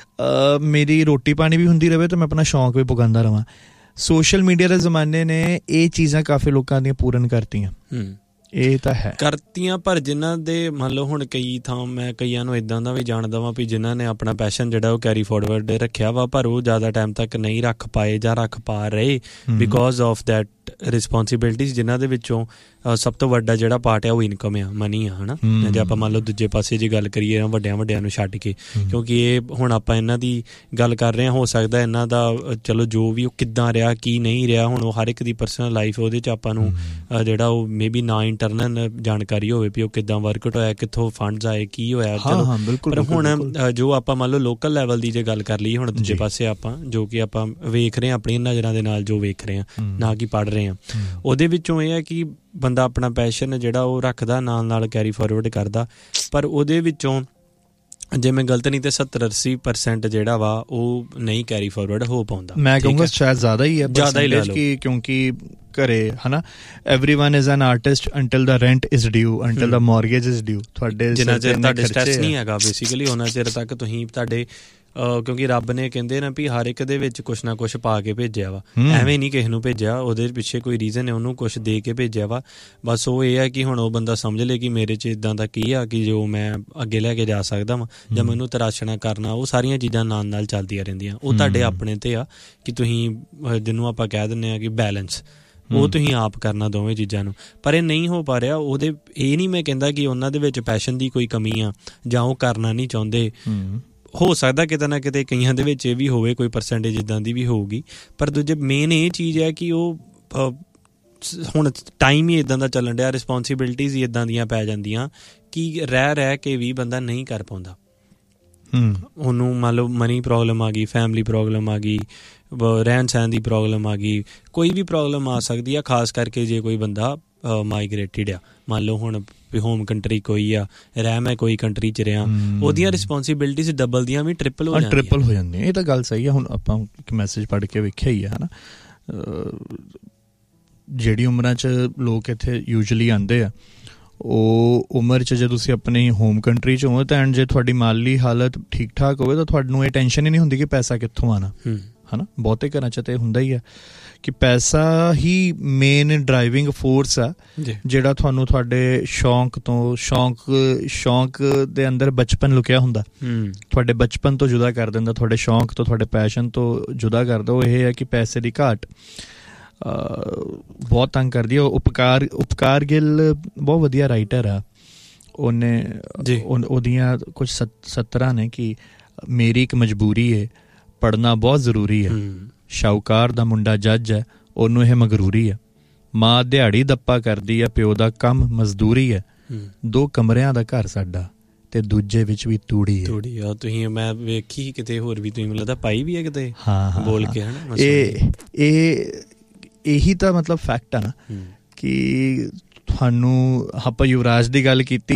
ਮੇਰੀ ਰੋਟੀ ਪਾਣੀ ਵੀ ਹੁੰਦੀ ਰਹੇ ਤੇ ਮੈਂ ਆਪਣਾ ਸ਼ੌਂਕ ਵੀ ਪੁਗਾਉਂਦਾ ਰਹਾਂ। ਸੋਸ਼ਲ ਮੀਡੀਆ ਦੇ ਜ਼ਮਾਨੇ ਨੇ ਇਹ ਚੀਜ਼ਾਂ ਕਾਫੀ ਲੋਕਾਂ ਦੀਆਂ ਪੂਰਨ ਕਰਤੀਆਂ, ਇਹ ਤਾਂ ਹੈ ਕਰਤੀਆਂ। ਪਰ ਜਿਨ੍ਹਾਂ ਦੇ ਮੰਨ ਲਓ ਹੁਣ ਕਈ ਥਾਂ ਮੈਂ ਕਈਆਂ ਨੂੰ ਇੱਦਾਂ ਦਾ ਵੀ ਜਾਣਦਾ ਵਾਂ ਵੀ ਜਿਨ੍ਹਾਂ ਨੇ ਆਪਣਾ ਪੈਸ਼ਨ ਜਿਹੜਾ ਉਹ ਕੈਰੀ ਫੋਰਵਰਡ ਰੱਖਿਆ ਵਾ, ਪਰ ਉਹ ਜ਼ਿਆਦਾ ਟਾਈਮ ਤੱਕ ਨਹੀਂ ਰੱਖ ਪਾਏ ਜਾਂ ਰੱਖ ਪਾ ਰਹੇ ਬਿਕੋਜ਼ ਆਫ ਦੈਟ ਰਿਸਪੋਂਸੀਬਿਲਿਟੀਜ਼, ਜਿਨ੍ਹਾਂ ਦੇ ਵਿੱਚੋਂ ਸਭ ਤੋਂ ਵੱਡਾ ਜਿਹੜਾ ਪਾਰਟ ਆ ਉਹ ਇਨਕਮ ਆ, ਮਨੀ ਆ, ਹੈ ਨਾ। ਜੇ ਆਪਾਂ ਮੰਨ ਲਓ ਦੂਜੇ ਪਾਸੇ ਜੇ ਗੱਲ ਕਰੀਏ ਵੱਡਿਆਂ ਨੂੰ ਛੱਡ ਕੇ, ਕਿਉਂਕਿ ਇਹ ਹੁਣ ਆਪਾਂ ਇਹਨਾਂ ਦੀ ਗੱਲ ਕਰ ਰਹੇ ਹਾਂ, ਹੋ ਸਕਦਾ ਇਹਨਾਂ ਦਾ ਚਲੋ ਜੋ ਵੀ ਉਹ ਕਿੱਦਾਂ ਰਿਹਾ ਕੀ ਨਹੀਂ ਰਿਹਾ, ਹੁਣ ਉਹ ਹਰ ਇੱਕ ਦੀ ਪਰਸਨਲ ਲਾਈਫ ਉਹਦੇ 'ਚ ਆਪਾਂ ਨੂੰ ਜਿਹੜਾ ਉਹ ਮੇ ਬੀ ਨਾ ਇੰਟਰਨਲ ਜਾਣਕਾਰੀ ਹੋਵੇ ਵੀ ਉਹ ਕਿੱਦਾਂ ਵਰਕਆਊਟ ਹੋਇਆ, ਕਿੱਥੋਂ ਫੰਡਸ ਆਏ, ਕੀ ਹੋਇਆ, ਚਲੋ। ਪਰ ਹੁਣ ਜੋ ਆਪਾਂ ਮੰਨ ਲਓ ਲੋਕਲ ਲੈਵਲ ਦੀ ਜੇ ਗੱਲ ਕਰ ਲਈਏ, ਹੁਣ ਦੂਜੇ ਪਾਸੇ ਆਪਾਂ ਜੋ ਕਿ ਆਪਾਂ ਵੇਖ ਰਹੇ ਹਾਂ ਆਪਣੀਆਂ ਨਜ਼ਰਾਂ ਦੇ ਨਾਲ, ਜੋ ਵੇਖ ਰਹੇ ਹਾਂ ਨਾ ਕਿ ਪੜ੍ਹ ਰਹੇ ਹਾਂ, ਉਹਦੇ ਵਿੱਚੋਂ ਇਹ ਹੈ ਕਿ ਬੰਦਾ ਆਪਣਾ ਪੈਸ਼ਨ ਜਿਹੜਾ ਉਹ ਰੱਖਦਾ, ਨਾਲ ਕੈਰੀ ਫਾਰਵਰਡ ਕਰਦਾ, ਪਰ ਉਹਦੇ ਵਿੱਚੋਂ ਜੇ ਮੈਂ ਗਲਤ ਨਹੀਂ ਤੇ 70-80% ਜਿਹੜਾ ਵਾ ਉਹ ਨਹੀਂ ਕੈਰੀ ਫਾਰਵਰਡ ਹੋ ਪਾਉਂਦਾ। ਮੈਂ ਕਹੂੰਗਾ ਸ਼ਾਇਦ ਜ਼ਿਆਦਾ ਹੀ ਹੈ, ਜ਼ਿਆਦਾ ਹੀ ਲੈ ਲਓ, ਕਿਉਂਕਿ ਘਰੇ ਹੈ ਨਾ everyone is an artist until the rent is due, until the mortgage is due। ਤੁਹਾਡੇ ਜਿੰਨਾ ਚਿਰ ਤੁਹਾਡੇ ਸਟ੍ਰੈਸ ਨਹੀਂ ਹੈਗਾ ਬੇਸਿਕਲੀ ਉਹਨਾਂ ਚਿਰ ਤੱਕ ਤੁਸੀਂ ਤੁਹਾਡੇ ਕਿਉਂਕਿ ਰੱਬ ਨੇ ਕਹਿੰਦੇ ਨਾ ਵੀ ਹਰ ਇੱਕ ਦੇ ਵਿੱਚ ਕੁਛ ਨਾ ਕੁਛ ਪਾ ਕੇ ਭੇਜਿਆ ਵਾ, ਐਵੇਂ ਨਹੀਂ ਕਿਸੇ ਨੂੰ ਭੇਜਿਆ, ਉਹਦੇ ਪਿੱਛੇ ਕੋਈ ਰੀਜ਼ਨ ਹੈ, ਉਹਨੂੰ ਕੁਛ ਦੇ ਕੇ ਭੇਜਿਆ ਵਾ। ਬਸ ਉਹ ਇਹ ਹੈ ਕਿ ਹੁਣ ਉਹ ਬੰਦਾ ਸਮਝ ਲੇ ਕਿ ਮੇਰੇ 'ਚ ਇੱਦਾਂ ਦਾ ਕੀ ਆ ਕਿ ਜੋ ਮੈਂ ਅੱਗੇ ਲੈ ਕੇ ਜਾ ਸਕਦਾ ਵਾਂ, ਜਾਂ ਮੈਨੂੰ ਤਰਾਸ਼ਣਾ ਕਰਨਾ, ਉਹ ਸਾਰੀਆਂ ਚੀਜ਼ਾਂ ਨਾਲ ਚੱਲਦੀਆਂ ਰਹਿੰਦੀਆਂ। ਉਹ ਤੁਹਾਡੇ ਆਪਣੇ ਤੇ ਆ ਕਿ ਤੁਸੀਂ ਜਿਹਨੂੰ ਆਪਾਂ ਕਹਿ ਦਿੰਦੇ ਹਾਂ ਕਿ ਬੈਲੈਂਸ ਉਹ ਤੁਸੀਂ ਆਪ ਕਰਨਾ ਦੋਵੇਂ ਚੀਜ਼ਾਂ ਨੂੰ, ਪਰ ਇਹ ਨਹੀਂ ਹੋ ਪਾ ਰਿਹਾ। ਉਹਦੇ ਇਹ ਨਹੀਂ ਮੈਂ ਕਹਿੰਦਾ ਕਿ ਉਹਨਾਂ ਦੇ ਵਿੱਚ ਪੈਸ਼ਨ ਦੀ ਕੋਈ ਕਮੀ ਆ ਜਾਂ ਉਹ ਕਰਨਾ ਨਹੀਂ ਚਾਹੁੰਦੇ। ਹੋ ਸਕਦਾ ਕਿਤੇ ਨਾ ਕਿਤੇ ਕਈਆਂ ਦੇ ਵਿੱਚ ਇਹ ਵੀ ਹੋਵੇ, ਕੋਈ ਪਰਸੈਂਟੇਜ ਇੱਦਾਂ ਦੀ ਵੀ ਹੋਊਗੀ, ਪਰ ਦੂਜੇ ਮੇਨ ਇਹ ਚੀਜ਼ ਹੈ ਕਿ ਉਹ ਹੁਣ ਟਾਈਮ ਹੀ ਇੱਦਾਂ ਦਾ ਚੱਲਣ ਡਿਆ, ਰਿਸਪੋਂਸੀਬਿਲਿਟੀਜ਼ ਹੀ ਇੱਦਾਂ ਦੀਆਂ ਪੈ ਜਾਂਦੀਆਂ ਕਿ ਰਹਿ ਕੇ ਵੀ ਬੰਦਾ ਨਹੀਂ ਕਰ ਪਾਉਂਦਾ। ਉਹਨੂੰ ਮੰਨ ਲਓ ਮਨੀ ਪ੍ਰੋਬਲਮ ਆ ਗਈ, ਫੈਮਿਲੀ ਪ੍ਰੋਬਲਮ ਆ ਗਈ, ਰਹਿਣ ਸਹਿਣ ਦੀ ਪ੍ਰੋਬਲਮ ਆ ਗਈ, ਕੋਈ ਵੀ ਪ੍ਰੋਬਲਮ ਆ ਸਕਦੀ ਆ, ਖਾਸ ਕਰਕੇ ਜੇ ਕੋਈ ਬੰਦਾ ਮਾਈਗ੍ਰੇਟਿਡ ਆ। ਮੰਨ ਲਓ ਹੁਣ ਹੋਮ ਕੰਟਰੀ ਕੋਈ ਆ, ਰਹਿ ਮੈਂ ਕੋਈ ਕੰਟਰੀ 'ਚ ਰਿਹਾ, ਉਹਦੀਆਂ ਰਿਸਪੋਂਸੀਬਿਲਿਟੀਜ਼ ਡਬਲ ਦੀਆਂ ਵੀ ਟ੍ਰਿਪਲ ਹੋ ਜਾਂਦੀਆਂ। ਇਹ ਤਾਂ ਗੱਲ ਸਹੀ ਆ। ਹੁਣ ਆਪਾਂ ਇੱਕ ਮੈਸੇਜ ਪੜ੍ਹ ਕੇ ਵੇਖਿਆ ਹੀ ਆ, ਹੈ ਨਾ, ਜਿਹੜੀ ਉਮਰਾਂ 'ਚ ਲੋਕ ਇੱਥੇ ਯੂਜਲੀ ਆਉਂਦੇ ਆ, ਉਹ ਉਮਰ 'ਚ ਜੇ ਤੁਸੀਂ ਆਪਣੀ ਹੋਮ ਕੰਟਰੀ 'ਚ ਹੋ ਤਾਂ ਐਂਡ ਜੇ ਤੁਹਾਡੀ ਮਾਲੀ ਹਾਲਤ ਠੀਕ ਠਾਕ ਹੋਵੇ ਤਾਂ ਤੁਹਾਨੂੰ ਇਹ ਟੈਨਸ਼ਨ ਹੀ ਨਹੀਂ ਹੁੰਦੀ ਕਿ ਪੈਸਾ ਕਿੱਥੋਂ ਆਉਣਾ, ਹੈ ਨਾ। ਬਹੁਤੇ ਘਰਾਂ 'ਚ ਤਾਂ ਹੁੰਦਾ ਹੀ ਆ ਕਿ ਪੈਸਾ ਹੀ ਮੇਨ ਡਰਾਈਵਿੰਗ ਫੋਰਸ ਆ ਜਿਹੜਾ ਤੁਹਾਨੂੰ ਤੁਹਾਡੇ ਸ਼ੌਂਕ ਦੇ ਅੰਦਰ ਬਚਪਨ ਲੁਕਿਆ ਹੁੰਦਾ, ਤੁਹਾਡੇ ਬਚਪਨ ਤੋਂ ਜੁਦਾ ਕਰ ਦਿੰਦਾ, ਤੁਹਾਡੇ ਸ਼ੌਂਕ ਤੋਂ, ਤੁਹਾਡੇ ਪੈਸ਼ਨ ਤੋਂ ਜੁਦਾ ਕਰਦਾ। ਉਹ ਇਹ ਹੈ ਕਿ ਪੈਸੇ ਦੀ ਘਾਟ ਬਹੁਤ ਤੰਗ ਕਰਦੀ ਹੈ। ਉਪਕਾਰ ਗਿੱਲ ਬਹੁਤ ਵਧੀਆ ਰਾਈਟਰ ਆ, ਉਹਦੀਆਂ ਕੁਝ ਸਤਰਾਂ ਨੇ ਕਿ ਮੇਰੀ ਇੱਕ ਮਜਬੂਰੀ ਹੈ, ਪੜ੍ਹਨਾ ਬਹੁਤ ਜ਼ਰੂਰੀ ਹੈ, ਸ਼ਾਹੂਕਾਰ ਦਾ ਮੁੰਡਾ ਜੱਜ ਹੈ, ਉਹਨੂੰ ਇਹ ਮਗਰੂਰੀ ਹੈ, ਮਾਂ ਦਿਹਾੜੀ ਦੱਪਾ ਕਰਦੀ ਹੈ, ਪਿਓ ਦਾ ਕੰਮ ਮਜ਼ਦੂਰੀ ਹੈ, 2 ਕਮਰਿਆਂ ਦਾ ਘਰ ਸਾਡਾ ਤੇ ਦੂਜੇ ਵਿੱਚ ਵੀ ਤੂੜੀ ਹੈ। ਤੁਸੀਂ ਮੈਂ ਵੇਖੀ ਕਿਤੇ ਹੋਰ ਵੀ, ਤੁਸੀਂ ਮੈਨੂੰ ਲੱਗਦਾ ਪਾਈ ਵੀ ਹੈ ਕਿਤੇ ਬੋਲ ਕੇ, ਹਨਾ। ਇਹੀ ਤਾਂ ਮਤਲਬ ਫੈਕਟ ਆ ਨਾ ਕਿ ਤੁਹਾਨੂੰ ਆਪਾਂ ਯੁਵਰਾਜ ਦੀ ਗੱਲ ਕੀਤੀ